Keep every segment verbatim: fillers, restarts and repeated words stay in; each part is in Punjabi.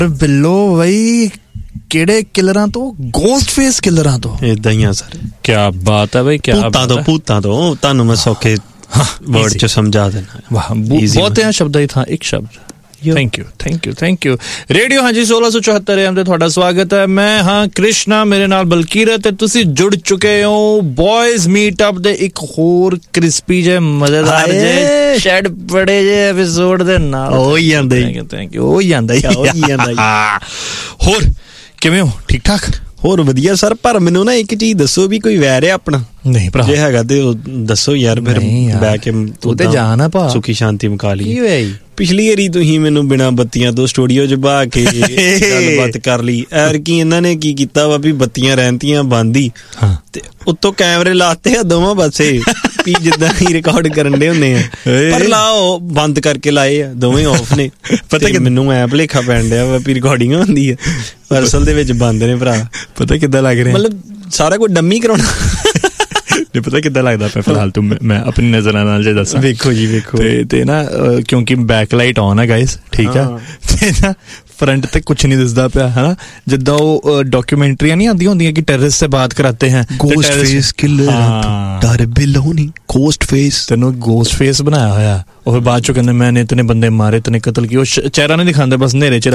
ਬਿੱਲੋ ਬਈ ਕਿਹੜੇ ਕਿਲਰਾਂ ਤੋਂ? ਗੋਸਟ ਫੇਸ ਕਿਲਰਾਂ ਤੋਂ। ਇਦਾਂ ਹੀ ਆ ਸਰ। ਕੀ ਬਾਤ ਹੈ ਬਈ, ਕੀ ਭੂਤਾਂ ਤੋਂ ਭੂਤਾਂ ਤੋਂ ਤੁਹਾਨੂੰ ਮੈਂ ਸੌਖੇ ਵਰਡ ਚ ਸਮਝਾ ਦੇਣਾ। ਵਾਹ, ਬਹੁਤ ਹੈ ਸ਼ਬਦਾਂ ਦੀ ਥਾਂ ਇੱਕ ਸ਼ਬਦ। Thank you thank you thank you. Radio ਹਾਂਜੀ ਸੋਲਾਂ ਸੌ ਚੁਹੱਤਰ ਐਮ ਤੇ ਤੁਹਾਡਾ ਸਵਾਗਤ ਹੈ। ਮੈਂ ਹਾਂ ਕ੍ਰਿਸ਼ਨਾ, ਮੇਰੇ ਨਾਲ ਬਲਕੀਰਤ, ਤੇ ਤੁਸੀਂ ਜੁੜ ਚੁੱਕੇ ਹੋ ਬॉयਜ਼ ਮੀਟਅਪ ਦੇ ਇੱਕ ਹੋਰ ਕ੍ਰਿਸਪੀ ਜੇ ਮਜ਼ੇਦਾਰ ਜੇ ਸ਼ੈਡ ਬੜੇ ਜੇ ਐਪੀਸੋਡ ਦੇ ਨਾਲ। ਹੋ ਹੀ ਜਾਂਦਾ ਥੈਂਕ ਯੂ। ਹੋ ਹੀ ਜਾਂਦਾ ਹੋ ਹੀ ਜਾਂਦਾ। ਹੋਰ ਕਿਵੇਂ ਹੋ? ਠੀਕ ਠਾਕ? ਹੋਰ ਵਧੀਆ ਸਰ। ਪਰ ਮੈਨੂੰ ਨਾ ਇੱਕ ਚੀਜ਼ ਦੱਸੋ ਵੀ ਕੋਈ ਵੈਰ ਹੈ ਆਪਣਾ? ਨਹੀਂ ਭਰਾ, ਜੇ ਹੈਗਾ ਤੇ ਦੱਸੋ ਯਾਰ, ਫਿਰ ਬਹਿ ਕੇ ਤੂੰ ਤੇ ਜਾਣਾ ਭਾ, ਸੁਖੀ ਸ਼ਾਂਤੀ ਮੁਕਾ ਲਈ। ਕੀ ਹੋਇਆ ਜੀ? ਪਿਛਲੀ ਵਾਰੀ ਤੁਸੀਂ ਮੈਨੂੰ ਬਿਨਾਂ ਬੱਤੀਆਂ ਤੋਂ ਸਟੂਡੀਓ 'ਚ ਬਹਾ ਕੇ ਗੱਲਬਾਤ ਕਰ ਲਈ। ਐਰ ਕੀ ਇਹਨਾਂ ਨੇ ਕੀ ਕੀਤਾ ਵਾ ਵੀ ਬੱਤੀਆਂ ਰਹਿੰਦੀਆਂ ਬੰਦ ਹੀ, ਤੇ ਉੱਤੋਂ ਕੈਮਰੇ ਲਾਤੇ ਆ ਦੋਵਾਂ ਪਾਸੇ ਵੀ ਜਿੱਦਾਂ ਹੀ ਰਿਕਾਰਡ ਕਰਨ ਦੇ ਹੁੰਦੇ ਆ, ਪਰ ਲਾਓ ਬੰਦ ਕਰਕੇ ਲਾਏ ਆ, ਦੋਵੇਂ ਆਫ ਨੇ। ਪਤਾ ਕਿ ਮੈਨੂੰ ਐ ਭੁਲੇਖਾ ਪੈਣ ਡਿਆ ਵਾ ਵੀ ਰਿਕਾਰਡਿੰਗ ਹੁੰਦੀ ਆ, ਪਰ ਅਸਲ ਦੇ ਵਿੱਚ ਬੰਦ ਨੇ ਭਰਾ। ਪਤਾ ਕਿੱਦਾਂ ਲੱਗ ਰਿਹਾ? ਮਤਲਬ ਸਾਰਾ ਕੁਝ ਡੰਮੀ ਕਰਾਉਣਾ। ਨਹੀਂ ਪਤਾ ਕਿੱਦਾਂ ਲੱਗਦਾ ਪਿਆ ਫਿਲਹਾਲ ਤੂੰ, ਮੈਂ ਆਪਣੀ ਨਜ਼ਰਾਂ ਨਾਲ ਜੇ ਦੱਸਾਂ। ਵੇਖੋ ਜੀ ਵੇਖੋ। ਤੇ ਤੇ ਨਾ ਕਿਉਂਕਿ ਬੈਕ ਲਾਈਟ ਆਨ ਹੈ ਗਾਇਸ, ਠੀਕ ਆ, ਤੇ ਨਾ ਫਰੰਟ ਤੇ ਕੁਛ ਨਹੀਂ ਦਿਸਦਾ ਪਿਆ ਹੈ ਨਾ। ਜਿੱਦਾਂ ਉਹ ਡਾਕੂਮੈਂਟਰੀਆਂ ਨਹੀਂ ਆਉਂਦੀਆਂ ਹੁੰਦੀਆਂ ਕਿ ਟੈਰਰਿਸਟ ਸੇ ਬਾਤ ਕਰਾਤੇ ਹੈ, ਗੋਸਟ ਫੇਸ ਕਿਲਰ ਡਰ ਬਿੱਲੋ ਨਹੀਂ, ਗੋਸਟ ਫੇਸ। ਤੈਨੂੰ ਗੋਸਟ ਫੇਸ ਬਣਾਇਆ ਹੋਇਆ, ਉਹ ਫਿਰ ਬਾਅਦ ਚੋਂ ਕਹਿੰਦੇ ਮੈਨੇ ਇਤਨੇ ਬੰਦੇ ਮਾਰੇ, ਇਤਨੇ ਕਤਲ ਕੀਤੇ। ਉਹ ਚਿਹਰਾ ਨਹੀਂ ਦਿਖਾਉਂਦੇ, ਬਸ ਹਨੇਰੇ ਚ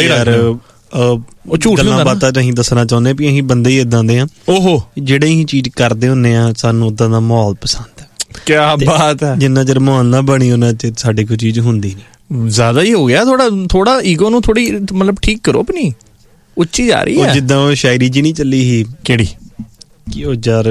ਉਹ ਝੂਠ ਬਾਤਾਂ ਅਸੀਂ ਦੱਸਣਾ ਚਾਹੁੰਦੇ ਵੀ ਅਸੀਂ ਬੰਦੇ ਹੀ ਏਦਾਂ ਦੇ ਆ, ਉਹ ਜਿਹੜੇ ਅਸੀਂ ਚੀਜ਼ ਕਰਦੇ ਹੁੰਦੇ ਆ, ਸਾਨੂੰ ਉਦਾਂ ਦਾ ਮਾਹੌਲ ਪਸੰਦ ਹੈ। ਕਿਆ ਬਾਤ ਹੈ। ਜਿੰਨਾ ਚਿਰ ਮਾਹੌਲ ਨਾ ਬਣੀ ਉਹਨਾਂ ਚ ਸਾਡੇ ਕੋਈ ਚੀਜ਼ ਹੁੰਦੀ ਨਹੀਂ। ਜ਼ਿਆਦਾ ਹੀ ਹੋ ਗਿਆ ਥੋੜਾ ਥੋੜਾ ਈਗੋ ਨੂੰ ਥੋੜੀ ਮਤਲਬ ਠੀਕ ਕਰੋ ਆਪਣੀ, ਉੱਚੀ ਜਾ ਰਹੀ ਹੈ। ਜਿੱਦਾਂ ਉਹ ਸ਼ਾਇਰੀ ਜੀ ਨਹੀਂ ਚੱਲੀ ਸੀ, ਕਿਹੜੀ ਕਿ ਉਹ ਯਾਰ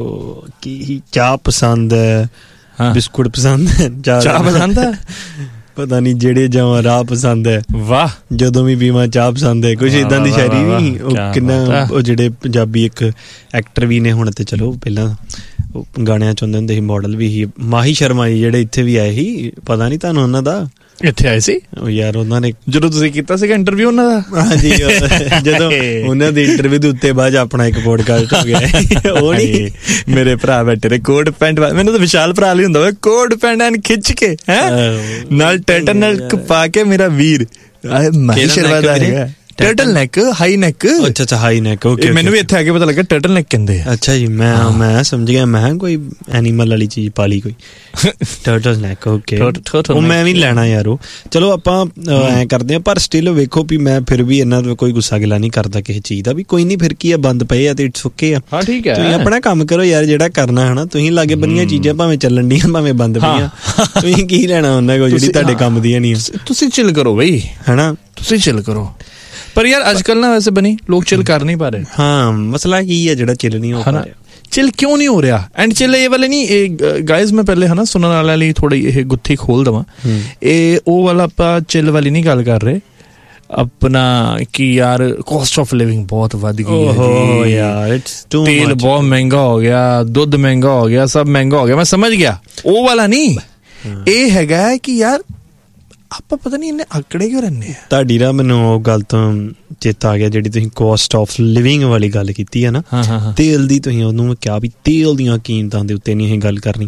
ਕੀ ਚਾਹ ਪਸੰਦ ਹੈ, ਬਿਸਕੁਟ ਪਸੰਦ ਹੈ, ਚਾਹ ਪਸੰਦ ਹੈ, ਪਤਾ ਨਹੀਂ ਜਿਹੜੇ ਜਾਵਾਂ ਰਾਹ ਪਸੰਦ ਹੈ, ਵਾਹ ਜਦੋਂ ਵੀ ਪੀਵਾਂ ਚਾਹ ਪਸੰਦ ਹੈ, ਕੁਛ ਏਦਾਂ ਦੀ ਸ਼ਾਇਰੀ ਨਹੀਂ। ਉਹ ਕਿੰਨਾ ਉਹ ਜਿਹੜੇ ਪੰਜਾਬੀ ਇੱਕ ਐਕਟਰ ਵੀ ਨੇ ਹੁਣ ਤੇ, ਚਲੋ ਪਹਿਲਾਂ ਉਹ ਗਾਣਿਆਂ ਚ ਹੁੰਦੇ ਹੁੰਦੇ ਸੀ, ਮਾਡਲ ਵੀ ਸੀ, ਮਾਹੀ ਸ਼ਰਮਾ ਜੀ ਜਿਹੜੇ ਇੱਥੇ ਵੀ ਆਏ ਸੀ, ਪਤਾ ਨਹੀਂ ਤੁਹਾਨੂੰ ਉਹਨਾਂ ਦਾ? ਇੱਥੇ ਆਏ ਸੀ ਉਹ ਯਾਰ, ਉਹਨਾਂ ਨੇ ਜਦੋਂ ਤੁਸੀਂ ਕੀਤਾ ਸੀਗਾ ਇੰਟਰਵਿਊ ਉਹਨਾਂ ਦਾ? ਹਾਂਜੀ, ਜਦੋਂ ਉਹਨਾਂ ਦੇ ਇੰਟਰਵਿਊ ਦੇ ਉੱਤੇ ਬਾਅਦ ਆਪਣਾ ਇੱਕ ਪੋਡਕਾਸਟ ਹੋ ਗਿਆ। ਉਹ ਨਹੀਂ ਮੇਰੇ ਭਰਾ ਬੈਠੇ ਨੇ ਕੋਟ ਪੈਂਟ, ਮੈਨੂੰ ਤਾਂ ਵਿਸ਼ਾਲ ਭਰਾ ਲਈ ਹੁੰਦਾ ਕੋਟ ਪੈਂਟ ਐਨ ਖਿੱਚ ਕੇ ਹੈ ਨਾਲ ਟੈਟਨ ਨਾਲ ਪਾ ਕੇ, ਮੇਰਾ ਵੀਰ ਮਾਹੀ ਸ਼ਰਮਾ ਦਾ ਹੈਗਾ। Turtle neck, high neck. ਅੱਛਾ ਅੱਛਾ, ਹਾਈ ਨੈਕ। ਓਕੇ, ਮੈਨੂੰ ਵੀ ਇੱਥੇ ਆ ਕੇ ਪਤਾ ਲੱਗਾ ਟਰਟਲ ਨੈਕ ਕਹਿੰਦੇ ਆ। ਅੱਛਾ ਜੀ, ਮੈਂ ਮੈਂ ਸਮਝ ਗਿਆ, ਮੈਂ ਕੋਈ ਐਨੀਮਲ ਵਾਲੀ ਚੀਜ਼ ਪਾ ਲਈ ਕੋਈ। ਟਰਟਲ ਨੈਕ, ਓਕੇ, ਉਹ ਮੈਂ ਵੀ ਲੈਣਾ ਯਾਰ। ਉਹ ਚਲੋ ਆਪਾਂ ਐਂ ਕਰਦੇ ਆ, ਪਰ ਸਟਿਲ ਵੇਖੋ ਵੀ ਮੈਂ ਫਿਰ ਵੀ ਇਹਨਾਂ ਦਾ ਕੋਈ ਗੁੱਸਾ ਗਿਲਾ ਨਹੀਂ ਕਰਦਾ ਕਿਸੇ ਚੀਜ਼ ਦਾ, ਵੀ ਕੋਈ ਨਹੀਂ ਫਿਰ ਕੀ ਆ, ਬੰਦ ਪਏ ਆ ਤੇ ਇਟਸ ਓਕੇ ਆ। ਹਾਂ ਠੀਕ ਹੈ, ਤੁਸੀਂ ਆਪਣਾ ਕੰਮ ਕਰੋ ਯਾਰ ਜਿਹੜਾ ਕਰਨਾ ਹੈ ਨਾ। ਤੁਸੀਂ ਲਾਗੇ ਬੰਨੀਆਂ ਚੀਜ਼ਾਂ ਭਾਵੇਂ ਚੱਲਣ ਡੀਆਂ ਭਾਵੇਂ ਬੰਦ ਪਈਆਂ, ਤੁਸੀਂ ਕੀ ਲੈਣਾ ਉਹਨਾਂ ਕੋਲ ਜਿਹੜੀ ਤੁਹਾਡੇ ਕੰਮ ਦੀਆਂ ਨਹੀਂ। ਤੁਸੀਂ ਚਿਲ ਕਰੋ ਬਈ, ਹਨਾ, ਤੁਸੀਂ ਚਿਲ ਕਰੋ। ਪਰ ਯਾਰ ਅੱਜ ਕੱਲ ਨਾ ਵੈਸੇ ਬਣੀ ਲੋਕ ਚਿਲ ਕਰ ਨਹੀਂ ਪਾ ਰਹੇ। ਹਾਂ, ਮਸਲਾ ਕੀ ਹੈ ਜਿਹੜਾ ਚਿਲ ਨਹੀਂ ਹੋ ਪਾ ਰਿਹਾ? ਚਿਲ ਕਿਉਂ ਨਹੀਂ ਹੋ ਰਿਹਾ? ਐਂਡ ਚਿਲ ਇਹ ਵਾਲੇ ਨਹੀਂ, ਇਹ ਗਾਇਜ਼ ਮੈਂ ਪਹਿਲੇ ਹਨਾ ਸੁਣਨ ਵਾਲਿਆਂ ਲਈ ਥੋੜੀ ਇਹ ਗੁੱਥੀ ਖੋਲ ਦੇਵਾਂ, ਇਹ ਉਹ ਵਾਲਾ ਆਪਾਂ ਚਿਲ ਵਾਲੀ ਨਹੀਂ ਗੱਲ ਕਰ ਰਹੇ ਆਪਣਾ, ਕਿ ਯਾਰ ਕੋਸਟ ਆਫ ਲਿਵਿੰਗ ਬਹੁਤ ਵੱਧ ਗਈ ਹੈ ਯਾਰ, ਤੇਲ ਬਹੁਤ ਮਹਿੰਗਾ ਹੋ ਗਿਆ, ਦੁੱਧ ਮਹਿੰਗਾ ਹੋ ਗਿਆ, ਸਭ ਮਹਿੰਗਾ ਹੋ ਗਿਆ। ਮੈਂ ਸਮਝ ਗਿਆ, ਉਹ ਵਾਲਾ ਨਹੀਂ। ਇਹ ਹੈਗਾ ਕਿ ਯਾਰ ਆਪਾਂ ਪਤਾ ਨਹੀਂ ਇੰਨੇ ਆਕੜੇ ਕਿਉਂ ਰਹਿੰਦੇ ਆ। ਤੁਹਾਡੀ ਨਾ ਮੈਨੂੰ ਉਹ ਗੱਲ ਤੋਂ ਚੇਤਾ ਆ ਗਿਆ, ਜਿਹੜੀ ਤੁਸੀਂ ਕੋਸਟ ਆਫ ਲਿਵਿੰਗ ਵਾਲੀ ਗੱਲ ਕੀਤੀ ਹੈ ਨਾ, ਤੇਲ ਦੀ, ਤੁਸੀਂ ਉਹਨੂੰ ਕਿਹਾ ਵੀ ਤੇਲ ਦੀਆਂ ਕੀਮਤਾਂ ਦੇ ਉੱਤੇ ਨਹੀਂ ਇਹ ਗੱਲ ਕਰਨੀ।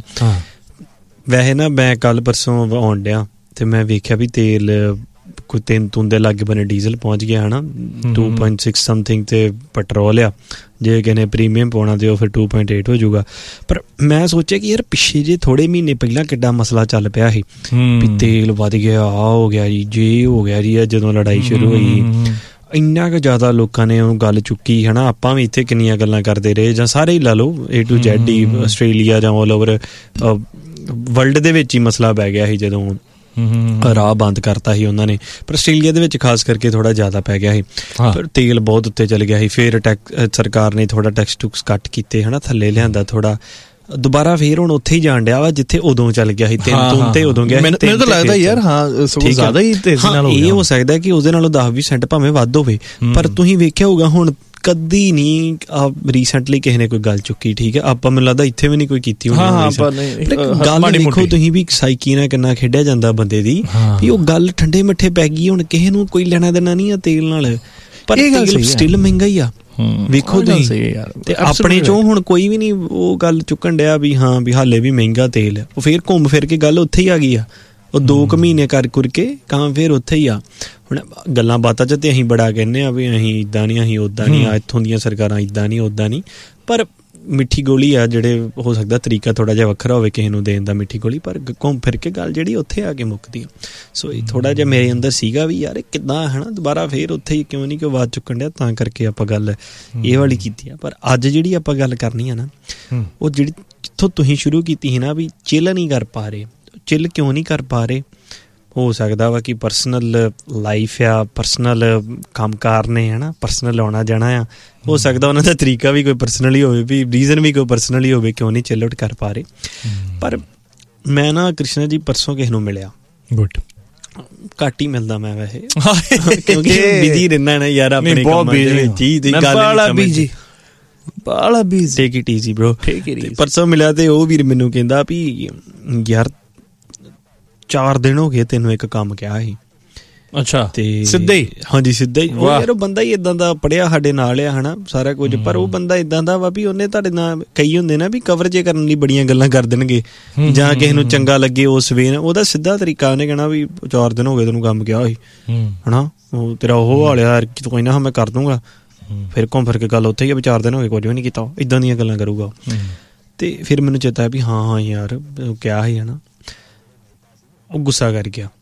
ਵੈਸੇ ਨਾ ਮੈਂ ਕੱਲ ਪਰਸੋਂ ਆਉਣ ਡਿਆ ਤੇ ਮੈਂ ਵੇਖਿਆ ਵੀ ਤੇਲ ਕੋਈ ਤਿੰਨ ਤੂੰ ਦੇ ਲਾਗੇ ਬਣੇ ਡੀਜ਼ਲ ਪਹੁੰਚ ਗਿਆ ਹਨਾ, ਟੂ ਪੁਆਇੰਟ ਸਿਕਸ ਸਮਥਿੰਗ ਤੇ ਪੈਟਰੋਲ ਆ, ਜੇ ਕਿਸੇ ਨੇ ਪ੍ਰੀਮੀਅਮ ਪਾਉਣਾ ਤੇ ਉਹ ਫਿਰ ਟੂ ਪੁਆਇੰਟ ਏਟ ਹੋ ਜਾਊਗਾ। ਪਰ ਮੈਂ ਸੋਚਿਆ ਕਿ ਯਾਰ ਪਿੱਛੇ ਜੇ ਥੋੜੇ ਮਹੀਨੇ ਪਹਿਲਾਂ ਕਿੱਡਾ ਮਸਲਾ ਚੱਲ ਪਿਆ ਸੀ ਵੀ ਤੇਲ ਵੱਧ ਗਿਆ, ਆ ਹੋ ਗਿਆ ਜੀ, ਜੇ ਹੋ ਗਿਆ ਜੀ, ਜਦੋਂ ਲੜਾਈ ਸ਼ੁਰੂ ਹੋਈ ਇੰਨਾ ਕੁ ਜ਼ਿਆਦਾ ਲੋਕਾਂ ਨੇ ਉਹ ਗੱਲ ਚੁੱਕੀ ਹਨਾ। ਆਪਾਂ ਵੀ ਇੱਥੇ ਕਿੰਨੀਆਂ ਗੱਲਾਂ ਕਰਦੇ ਰਹੇ, ਜਾਂ ਸਾਰੇ ਹੀ ਲਾ ਲਓ, A to Z he, Australia ਜਾਂ ਆਲ ਓਵਰ ਵਰਲਡ ਦੇ ਵਿੱਚ ਹੀ ਮਸਲਾ ਪੈ ਗਿਆ ਸੀ ਜਦੋਂ ਰਾਹ ਬੰਦ ਕਰਤਾ ਸੀ ਉਹਨਾਂ ਨੇ। ਪਰ ਆਸਟ੍ਰੇਲੀਆ ਦੇ ਵਿੱਚ ਖਾਸ ਕਰਕੇ ਥੋੜਾ ਜ਼ਿਆਦਾ ਪੈ ਗਿਆ ਸੀ, ਪਰ ਤੇਲ ਬਹੁਤ ਉੱਤੇ ਚਲ ਗਿਆ ਸੀ। ਫਿਰ ਟੈਕਸ ਸਰਕਾਰ ਨੇ ਥੋੜਾ ਟੈਕਸ ਟੁਕਸ ਕੱਟ ਕੀਤੇ ਹਨਾ, ਥੱਲੇ ਲਿਆਂਦਾ ਥੋੜਾ, ਦੁਬਾਰਾ ਫੇਰ ਹੁਣ ਉੱਥੇ ਹੀ ਜਾਣ ਡਿਆ ਵਾ ਜਿੱਥੇ ਉਦੋਂ ਚੱਲ ਗਿਆ ਸੀ। ਤਿੰਨ ਤੋਂ ਤੇ ਉਦੋਂ ਗਿਆ, ਮੈਨੂੰ ਤਾਂ ਲੱਗਦਾ ਯਾਰ ਹਾਂ ਜ਼ਿਆਦਾ ਹੀ ਤੇਜ਼ੀ ਨਾਲ ਹੋ ਗਿਆ। ਇਹ ਹੋ ਸਕਦਾ ਕਿ ਉਹਦੇ ਨਾਲੋਂ ਦਸ ਵੀਹ ਸੈਂਟ ਭਾਵੇਂ ਵੱਧ ਹੋਵੇ, ਪਰ ਤੁਸੀਂ ਵੇਖਿਆ ਹੋਊਗਾ ਹੁਣ ਕਦੀ ਨਹੀਂ ਰੀਸੈਂਟਲੀ ਕਿਸੇ ਨੇ ਕੋਈ ਗੱਲ ਚੁੱਕੀ, ਠੀਕ ਹੈ। ਆਪਾਂ ਮੈਨੂੰ ਲੱਗਦਾ ਇੱਥੇ ਵੀ ਨਹੀਂ ਕੋਈ ਕੀਤੀ ਹੋਣੀ ਗੱਲ। ਦੇਖੋ ਤੁਸੀਂ ਵੀ ਸਾਈਕੀ ਨਾਲ ਕਿੰਨਾ ਖੇਡਿਆ ਜਾਂਦਾ ਬੰਦੇ ਦੀ, ਵੀ ਉਹ ਗੱਲ ਠੰਡੇ ਮਿੱਠੇ ਪੈ ਗਈ, ਹੁਣ ਕਿਸੇ ਨੂੰ ਕੋਈ ਲੈਣਾ ਦੇਣਾ ਨਹੀਂ ਆ ਤੇਲ ਨਾਲ, ਪਰ ਤੇਲ ਸਟਿਲ ਮਹਿੰਗਾ ਹੀ ਆ। ਵੇਖੋ ਤੁਸੀਂ, ਤੇ ਆਪਣੇ ਚੋਂ ਹੁਣ ਕੋਈ ਵੀ ਨਹੀਂ ਉਹ ਗੱਲ ਚੁੱਕਣ ਡਿਆ ਵੀ ਹਾਂ ਵੀ ਹਾਲੇ ਵੀ ਮਹਿੰਗਾ ਤੇਲ ਆ। ਉਹ ਫੇਰ ਘੁੰਮ ਫਿਰ ਕੇ ਗੱਲ ਉੱਥੇ ਹੀ ਆ ਗਈ ਆ ਉਹ ਦੋ ਕੁ ਮਹੀਨੇ ਕਰ ਕੁਰ ਕੇ ਕੰਮ ਫਿਰ ਉੱਥੇ ਹੀ ਆ। ਹੁਣ ਗੱਲਾਂ ਬਾਤਾਂ 'ਚ ਤਾਂ ਅਸੀਂ ਬੜਾ ਕਹਿੰਦੇ ਹਾਂ ਵੀ ਅਸੀਂ ਇੱਦਾਂ ਨਹੀਂ, ਅਸੀਂ ਉੱਦਾਂ ਨਹੀਂ, ਆ ਇੱਥੋਂ ਦੀਆਂ ਸਰਕਾਰਾਂ ਇੱਦਾਂ ਨਹੀਂ ਉੱਦਾਂ ਨਹੀਂ, ਪਰ ਮਿੱਠੀ ਗੋਲੀ ਆ ਜਿਹੜੇ ਹੋ ਸਕਦਾ ਤਰੀਕਾ ਥੋੜ੍ਹਾ ਜਿਹਾ ਵੱਖਰਾ ਹੋਵੇ ਕਿਸੇ ਨੂੰ ਦੇਣ ਦਾ ਮਿੱਠੀ ਗੋਲੀ, ਪਰ ਘੁੰਮ ਫਿਰ ਕੇ ਗੱਲ ਜਿਹੜੀ ਉੱਥੇ ਆ ਕੇ ਮੁੱਕਦੀ ਆ। ਸੋ ਇਹ ਥੋੜ੍ਹਾ ਜਿਹਾ ਮੇਰੇ ਅੰਦਰ ਸੀਗਾ ਵੀ ਯਾਰ ਕਿੱਦਾਂ ਹੈ ਨਾ ਦੁਬਾਰਾ ਫਿਰ ਉੱਥੇ ਹੀ ਕਿਉਂ ਨਹੀਂ ਕਿ ਆਵਾਜ਼ ਚੁੱਕਣ ਡਿਆ, ਤਾਂ ਕਰਕੇ ਆਪਾਂ ਗੱਲ ਇਹ ਵਾਲੀ ਕੀਤੀ ਆ। ਪਰ ਅੱਜ ਜਿਹੜੀ ਆਪਾਂ ਗੱਲ ਕਰਨੀ ਆ ਨਾ, ਉਹ ਜਿਹੜੀ ਜਿੱਥੋਂ ਤੁਸੀਂ ਸ਼ੁਰੂ ਕੀਤੀ ਸੀ ਨਾ ਵੀ ਚਿੱਲ ਨਹੀਂ ਕਰ ਪਾ ਰਹੇ, ਚਿੱਲ ਕਿਉਂ ਨਹੀਂ ਕਰ ਪਾ ਰਹੇ? ਹੋ ਸਕਦਾ ਵਾ ਕਿ ਪਰਸਨਲ ਲਾਈਫ ਆ, ਪਰਸਨਲ ਕੰਮਕਾਰ ਨੇ ਹੈ ਨਾ, ਪਰਸਨਲ ਆਉਣਾ ਜਾਣਾ ਆ। ਹੋ ਸਕਦਾ ਉਹਨਾਂ ਦਾ ਤਰੀਕਾ ਵੀ ਕੋਈ ਪਰਸਨਲ ਹੀ ਹੋਵੇ, ਵੀ ਰੀਜ਼ਨ ਵੀ ਕੋਈ ਪਰਸਨਲ ਹੀ ਹੋਵੇ ਕਿਉਂ ਨਹੀਂ ਚਿੱਲ ਆਊਟ ਕਰ ਪਾ ਰਹੇ। ਪਰ ਮੈਂ ਨਾ ਕ੍ਰਿਸ਼ਨਾ ਜੀ ਪਰਸੋਂ ਕਿਸੇ ਨੂੰ ਮਿਲਿਆ, ਗੁੱਡ ਘੱਟ ਹੀ ਮਿਲਦਾ ਮੈਂ ਵੈਸੇ, ਕਿਉਂਕਿ ਬਿਜ਼ੀ ਰਹਿੰਦਾ ਨਾ ਯਾਰ ਆਪਣੇ ਕੰਮਾਂ ਦੇ ਵਿੱਚ ਹੀ। ਬਾਲਾ busy Bala busy, take it easy bro. ਪਰਸੋਂ ਮਿਲਿਆ ਤੇ ਉਹ ਵੀਰ ਮੈਨੂੰ ਕਹਿੰਦਾ ਵੀ ਯਾਰ ਚਾਰ ਦਿਨ ਹੋ ਗਏ ਤੈਨੂੰ ਇੱਕ ਕੰਮ ਕਿਹਾ ਸੀ। ਅੱਛਾ, ਤੇ ਸਿੱਧਾ ਹੀ? ਹਾਂਜੀ ਸਿੱਧਾ ਹੀ। ਉਹ ਯਾਰ ਉਹ ਬੰਦਾ ਹੀ ਏਦਾਂ ਦਾ ਪੜ੍ਹਿਆ ਸਾਡੇ ਨਾਲ ਆ ਹੈ ਨਾ ਸਾਰਾ ਕੁਝ, ਪਰ ਉਹ ਬੰਦਾ ਏਦਾਂ ਦਾ ਵਾ ਵੀ ਉਹਨੇ ਤੁਹਾਡੇ ਨਾਲ ਕਈ ਹੁੰਦੇ ਨਾ ਵੀ ਕਵਰ ਜੇ ਕਰਨ ਲਈ ਬੜੀਆਂ ਗੱਲਾਂ ਕਰ ਦੇਣਗੇ, ਜਾਂ ਕਿਸੇ ਨੂੰ ਚੰਗਾ ਲੱਗੇ ਉਸ ਵੇਨ। ਉਹਦਾ ਸਿੱਧਾ ਤਰੀਕਾ ਉਹਨੇ ਕਹਿਣਾ ਵੀ ਚਾਰ ਦਿਨ ਹੋ ਗਏ ਤੈਨੂੰ ਕੰਮ ਕਿਹਾ ਸੀ ਹੈ ਨਾ, ਉਹ ਤੇਰਾ ਉਹ ਹਾਲਿਆ ਯਾਰ ਕੋਈ ਨਾ ਮੈਂ ਕਰ ਦੂੰਗਾ, ਫਿਰ ਘੁੰਮ ਫਿਰ ਕੇ ਗੱਲ ਉੱਥੇ ਹੀ ਆ ਵੀ ਚਾਰ ਦਿਨ ਹੋ ਗਏ ਕੁਝ ਵੀ ਨਹੀਂ ਕੀਤਾ, ਇੱਦਾਂ ਦੀਆਂ ਗੱਲਾਂ ਕਰੂਗਾ। ਤੇ ਫਿਰ ਮੈਨੂੰ ਚੇਤਾ ਵੀ ਹਾਂ ਹਾਂ ਯਾਰ ਕਿਹਾ ਸੀ ਹੈ ਨਾ। ਉਹ ਗੁੱਸਾ ਕਰ ਗਿਆ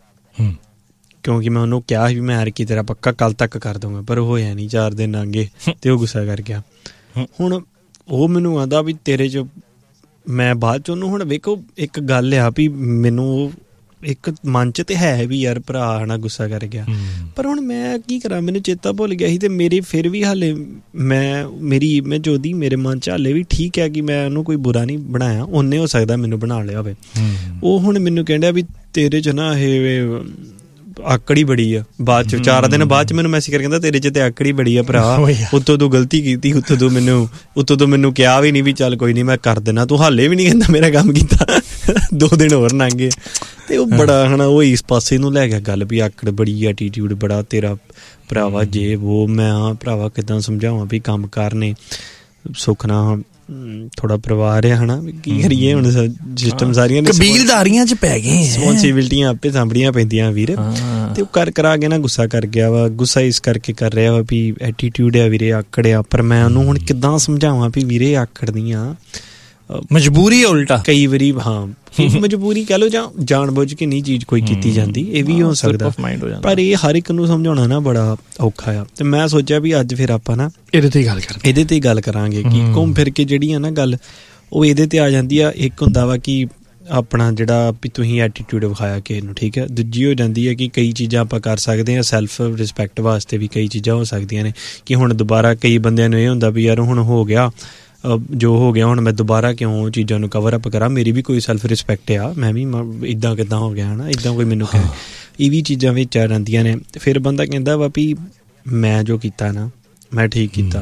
ਕਿਉਂਕਿ ਮੈਂ ਉਹਨੂੰ ਕਿਹਾ ਸੀ ਵੀ ਮੈਂ ਯਾਰ ਕੀ ਤੇਰਾ ਪੱਕਾ ਕੱਲ ਤੱਕ ਕਰ ਦਊਂਗਾ, ਪਰ ਹੋਇਆ ਨਹੀਂ, ਚਾਰ ਦਿਨ ਲੰਘੇ ਤੇ ਉਹ ਗੁੱਸਾ ਕਰ ਗਿਆ। ਹੁਣ ਉਹ ਮੈਨੂੰ ਆਂਦਾ ਵੀ ਤੇਰੇ 'ਚ ਮੈਂ ਬਾਅਦ 'ਚ ਉਹਨੂੰ ਹੁਣ ਵੇਖੋ ਇੱਕ ਗੱਲ ਆ ਵੀ ਮੈਨੂੰ ਇੱਕ ਮਨ 'ਚ ਤੇ ਹੈ ਵੀ ਯਾਰ ਭਰਾ ਹੈ ਨਾ ਗੁੱਸਾ ਕਰ ਗਿਆ, ਪਰ ਹੁਣ ਮੈਂ ਕੀ ਕਰਾਂ, ਮੈਨੂੰ ਚੇਤਾ ਭੁੱਲ ਗਿਆ ਸੀ। ਤੇ ਮੇਰੇ ਫਿਰ ਵੀ ਹਾਲੇ ਮੈਂ ਮੇਰੀ ਇਮੇਜ ਉਹਦੀ ਮੇਰੇ ਮਨ 'ਚ ਹਾਲੇ ਵੀ ਠੀਕ ਹੈ ਕਿ ਮੈਂ ਉਹਨੂੰ ਕੋਈ ਬੁਰਾ ਨਹੀਂ ਬਣਾਇਆ, ਉਹਨੇ ਹੋ ਸਕਦਾ ਮੈਨੂੰ ਬਣਾ ਲਿਆ ਹੋਵੇ। ਉਹ ਹੁਣ ਮੈਨੂੰ ਕਹਿੰਦਾ ਵੀ ਤੇਰੇ 'ਚ ਨਾ ਇਹ ਆਕੜੀ ਬੜੀ ਆ। ਬਾਅਦ 'ਚ ਚਾਰ ਦਿਨ ਬਾਅਦ 'ਚ ਮੈਨੂੰ ਮੈਸੇਜ ਕਰ ਕਹਿੰਦਾ ਤੇਰੇ 'ਚ ਤੇ ਆਕੜੀ ਬੜੀ ਆ ਭਰਾ, ਉੱਤੋਂ ਤੂੰ ਗਲਤੀ ਕੀਤੀ, ਉੱਤੋਂ ਤੂੰ ਮੈਨੂੰ ਉੱਤੋਂ ਤੂੰ ਮੈਨੂੰ ਕਿਹਾ ਵੀ ਨਹੀਂ ਵੀ ਚੱਲ ਕੋਈ ਨਹੀਂ ਮੈਂ ਕਰ ਦੇਣਾ, ਤੂੰ ਹਾਲੇ ਵੀ ਨਹੀਂ ਕਹਿੰਦਾ ਮੇਰਾ ਕੰਮ ਕੀਤਾ। ਦੋ ਦਿਨ ਹੋਰ ਲੰਘੇ ਤੇ ਉਹ ਬੜਾ ਹੈ ਨਾ ਉਹ ਇਸ ਪਾਸੇ ਨੂੰ ਲੈ ਗਿਆ ਗੱਲ ਵੀ ਆਕੜ ਬੜੀ, ਐਟੀਟਿਊਡ ਬੜਾ ਤੇਰਾ ਭਰਾਵਾ, ਜੇ ਉਹ ਮੈਂ ਹਾਂ ਭਰਾਵਾ ਕਿੱਦਾਂ ਸਮਝਾਵਾਂ ਵੀ ਕੰਮ ਕਰਨੇ ਸੁੱਖ ਨਾਲ ਥੋੜਾ ਪਰਿਵਾਰ ਆ ਹੈ ਨਾ, ਕੀ ਕਰੀਏ ਹੁਣ ਸਿਸਟਮ ਸਾਰੀਆਂ ਕਬੀਲਦਾਰੀਆਂ 'ਚ ਪੈ ਗਏ, ਰਿਸਪੋਂਸੀਬਿਲਿਟੀਆਂ ਆਪੇ ਸਾਂਭਣੀਆਂ ਪੈਂਦੀਆਂ ਵੀਰ। ਤੇ ਉਹ ਕਰ ਕਰਾ ਕੇ ਨਾ ਗੁੱਸਾ ਕਰ ਗਿਆ ਵਾ, ਗੁੱਸਾ ਇਸ ਕਰਕੇ ਕਰ ਰਿਹਾ ਵਾ ਵੀ ਐਟੀਟਿਊਡ ਆ ਵੀਰੇ, ਆਕੜ ਆ। ਪਰ ਮੈਂ ਉਹਨੂੰ ਹੁਣ ਕਿੱਦਾਂ ਸਮਝਾਵਾਂ ਵੀ ਵੀਰੇ ਆਕੜ ਨਹੀਂ ਆ, ਮਜਬੂਰੀ ਹੈ ਉਲਟਾ ਕਈ ਵਾਰੀ। ਹਾਂ ਮਜਬੂਰੀ ਕਹਿ ਲਓ ਜਾਂ ਜਾਣ ਬੁੱਝ ਕੇ ਨਹੀਂ ਚੀਜ਼ ਕੋਈ ਕੀਤੀ ਜਾਂਦੀ, ਇਹ ਵੀ ਹੋ ਸਕਦਾ, ਪਰ ਇਹ ਹਰ ਇੱਕ ਨੂੰ ਸਮਝਾਉਣਾ ਨਾ ਬੜਾ ਔਖਾ ਆ। ਤੇ ਮੈਂ ਸੋਚਿਆ ਵੀ ਅੱਜ ਫਿਰ ਆਪਾਂ ਨਾ ਇਹਦੇ ਤੇ ਗੱਲ ਕਰ ਇਹਦੇ ਤੇ ਗੱਲ ਕਰਾਂਗੇ ਕਿ ਘੁੰਮ ਫਿਰ ਕੇ ਜਿਹੜੀ ਆ ਨਾ ਗੱਲ ਉਹ ਇਹਦੇ ਤੇ ਆ ਜਾਂਦੀ ਆ। ਇੱਕ ਹੁੰਦਾ ਵਾ ਕਿ ਆਪਣਾ ਜਿਹੜਾ ਵੀ ਤੁਸੀਂ ਐਟੀਟਿਊਡ ਵਿਖਾਇਆ ਕਿਸੇ ਨੂੰ, ਠੀਕ ਹੈ। ਦੂਜੀ ਹੋ ਜਾਂਦੀ ਹੈ ਕਿ ਕਈ ਚੀਜ਼ਾਂ ਆਪਾਂ ਕਰ ਸਕਦੇ ਹਾਂ ਸੈਲਫ ਰਿਸਪੈਕਟ ਵਾਸਤੇ ਵੀ, ਕਈ ਚੀਜ਼ਾਂ ਹੋ ਸਕਦੀਆਂ ਨੇ ਕਿ ਹੁਣ ਦੁਬਾਰਾ ਕਈ ਬੰਦਿਆਂ ਨੂੰ ਇਹ ਹੁੰਦਾ ਵੀ ਯਾਰ ਹੁਣ ਹੋ ਗਿਆ ਜੋ ਹੋ ਗਿਆ, ਹੁਣ ਮੈਂ ਦੁਬਾਰਾ ਕਿਉਂ ਚੀਜ਼ਾਂ ਨੂੰ ਕਵਰ ਅਪ ਕਰਾਂ, ਮੇਰੀ ਵੀ ਕੋਈ ਸੈਲਫ ਰਿਸਪੈਕਟ ਆ, ਮੈਂ ਵੀ ਇੱਦਾਂ ਕਿੱਦਾਂ ਹੋ ਗਿਆ ਹੈ ਨਾ, ਇੱਦਾਂ ਕੋਈ ਮੈਨੂੰ ਕਹੇ। ਇਹ ਵੀ ਚੀਜ਼ਾਂ ਵਿੱਚ ਆ ਜਾਂਦੀਆਂ ਨੇ। ਤੇ ਫਿਰ ਬੰਦਾ ਕਹਿੰਦਾ ਵਾ ਵੀ ਮੈਂ ਜੋ ਕੀਤਾ ਨਾ ਮੈਂ ਠੀਕ ਕੀਤਾ,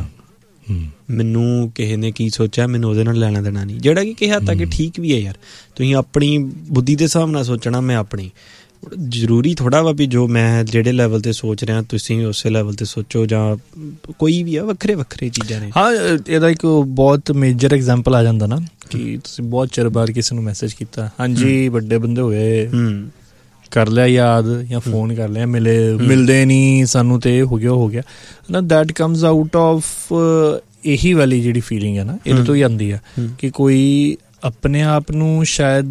ਮੈਨੂੰ ਕਿਸੇ ਨੇ ਕੀ ਸੋਚਿਆ ਮੈਨੂੰ ਉਹਦੇ ਨਾਲ ਲੈਣਾ ਦੇਣਾ ਨਹੀਂ, ਜਿਹੜਾ ਕਿ ਕਿਸੇ ਹੱਦ ਤੱਕ ਠੀਕ ਵੀ ਹੈ ਯਾਰ। ਤੁਸੀਂ ਆਪਣੀ ਬੁੱਧੀ ਦੇ ਹਿਸਾਬ ਨਾਲ ਸੋਚਣਾ, ਮੈਂ ਆਪਣੀ। ਜ਼ਰੂਰੀ ਥੋੜ੍ਹਾ ਵਾ ਵੀ ਜੋ ਮੈਂ ਜਿਹੜੇ ਲੈਵਲ 'ਤੇ ਸੋਚ ਰਿਹਾ ਤੁਸੀਂ ਉਸੇ ਲੈਵਲ 'ਤੇ ਸੋਚੋ, ਜਾਂ ਕੋਈ ਵੀ ਆ, ਵੱਖਰੇ ਵੱਖਰੇ ਚੀਜ਼ਾਂ ਨੇ। ਹਾਂ ਇਹਦਾ ਇੱਕ ਬਹੁਤ ਮੇਜਰ ਐਗਜ਼ਾਮਪਲ ਆ ਜਾਂਦਾ ਨਾ ਕਿ ਤੁਸੀਂ ਬਹੁਤ ਚਿਰ ਬਾਅਦ ਕਿਸੇ ਨੂੰ ਮੈਸੇਜ ਕੀਤਾ, ਹਾਂਜੀ ਵੱਡੇ ਬੰਦੇ ਹੋਏ, ਕਰ ਲਿਆ ਯਾਦ ਜਾਂ ਫੋਨ ਕਰ ਲਿਆ, ਮਿਲੇ ਮਿਲਦੇ ਨਹੀਂ ਸਾਨੂੰ ਤੇ ਹੋ ਗਿਆ ਹੋ ਗਿਆ ਨਾ। ਦੈਟ ਕਮਸ ਆਊਟ ਆਫ ਇਹੀ ਵਾਲੀ ਜਿਹੜੀ ਫੀਲਿੰਗ ਹੈ ਨਾ, ਇਹਦੇ ਤੋਂ ਹੀ ਆਉਂਦੀ ਆ ਕਿ ਕੋਈ ਆਪਣੇ ਆਪ ਨੂੰ ਸ਼ਾਇਦ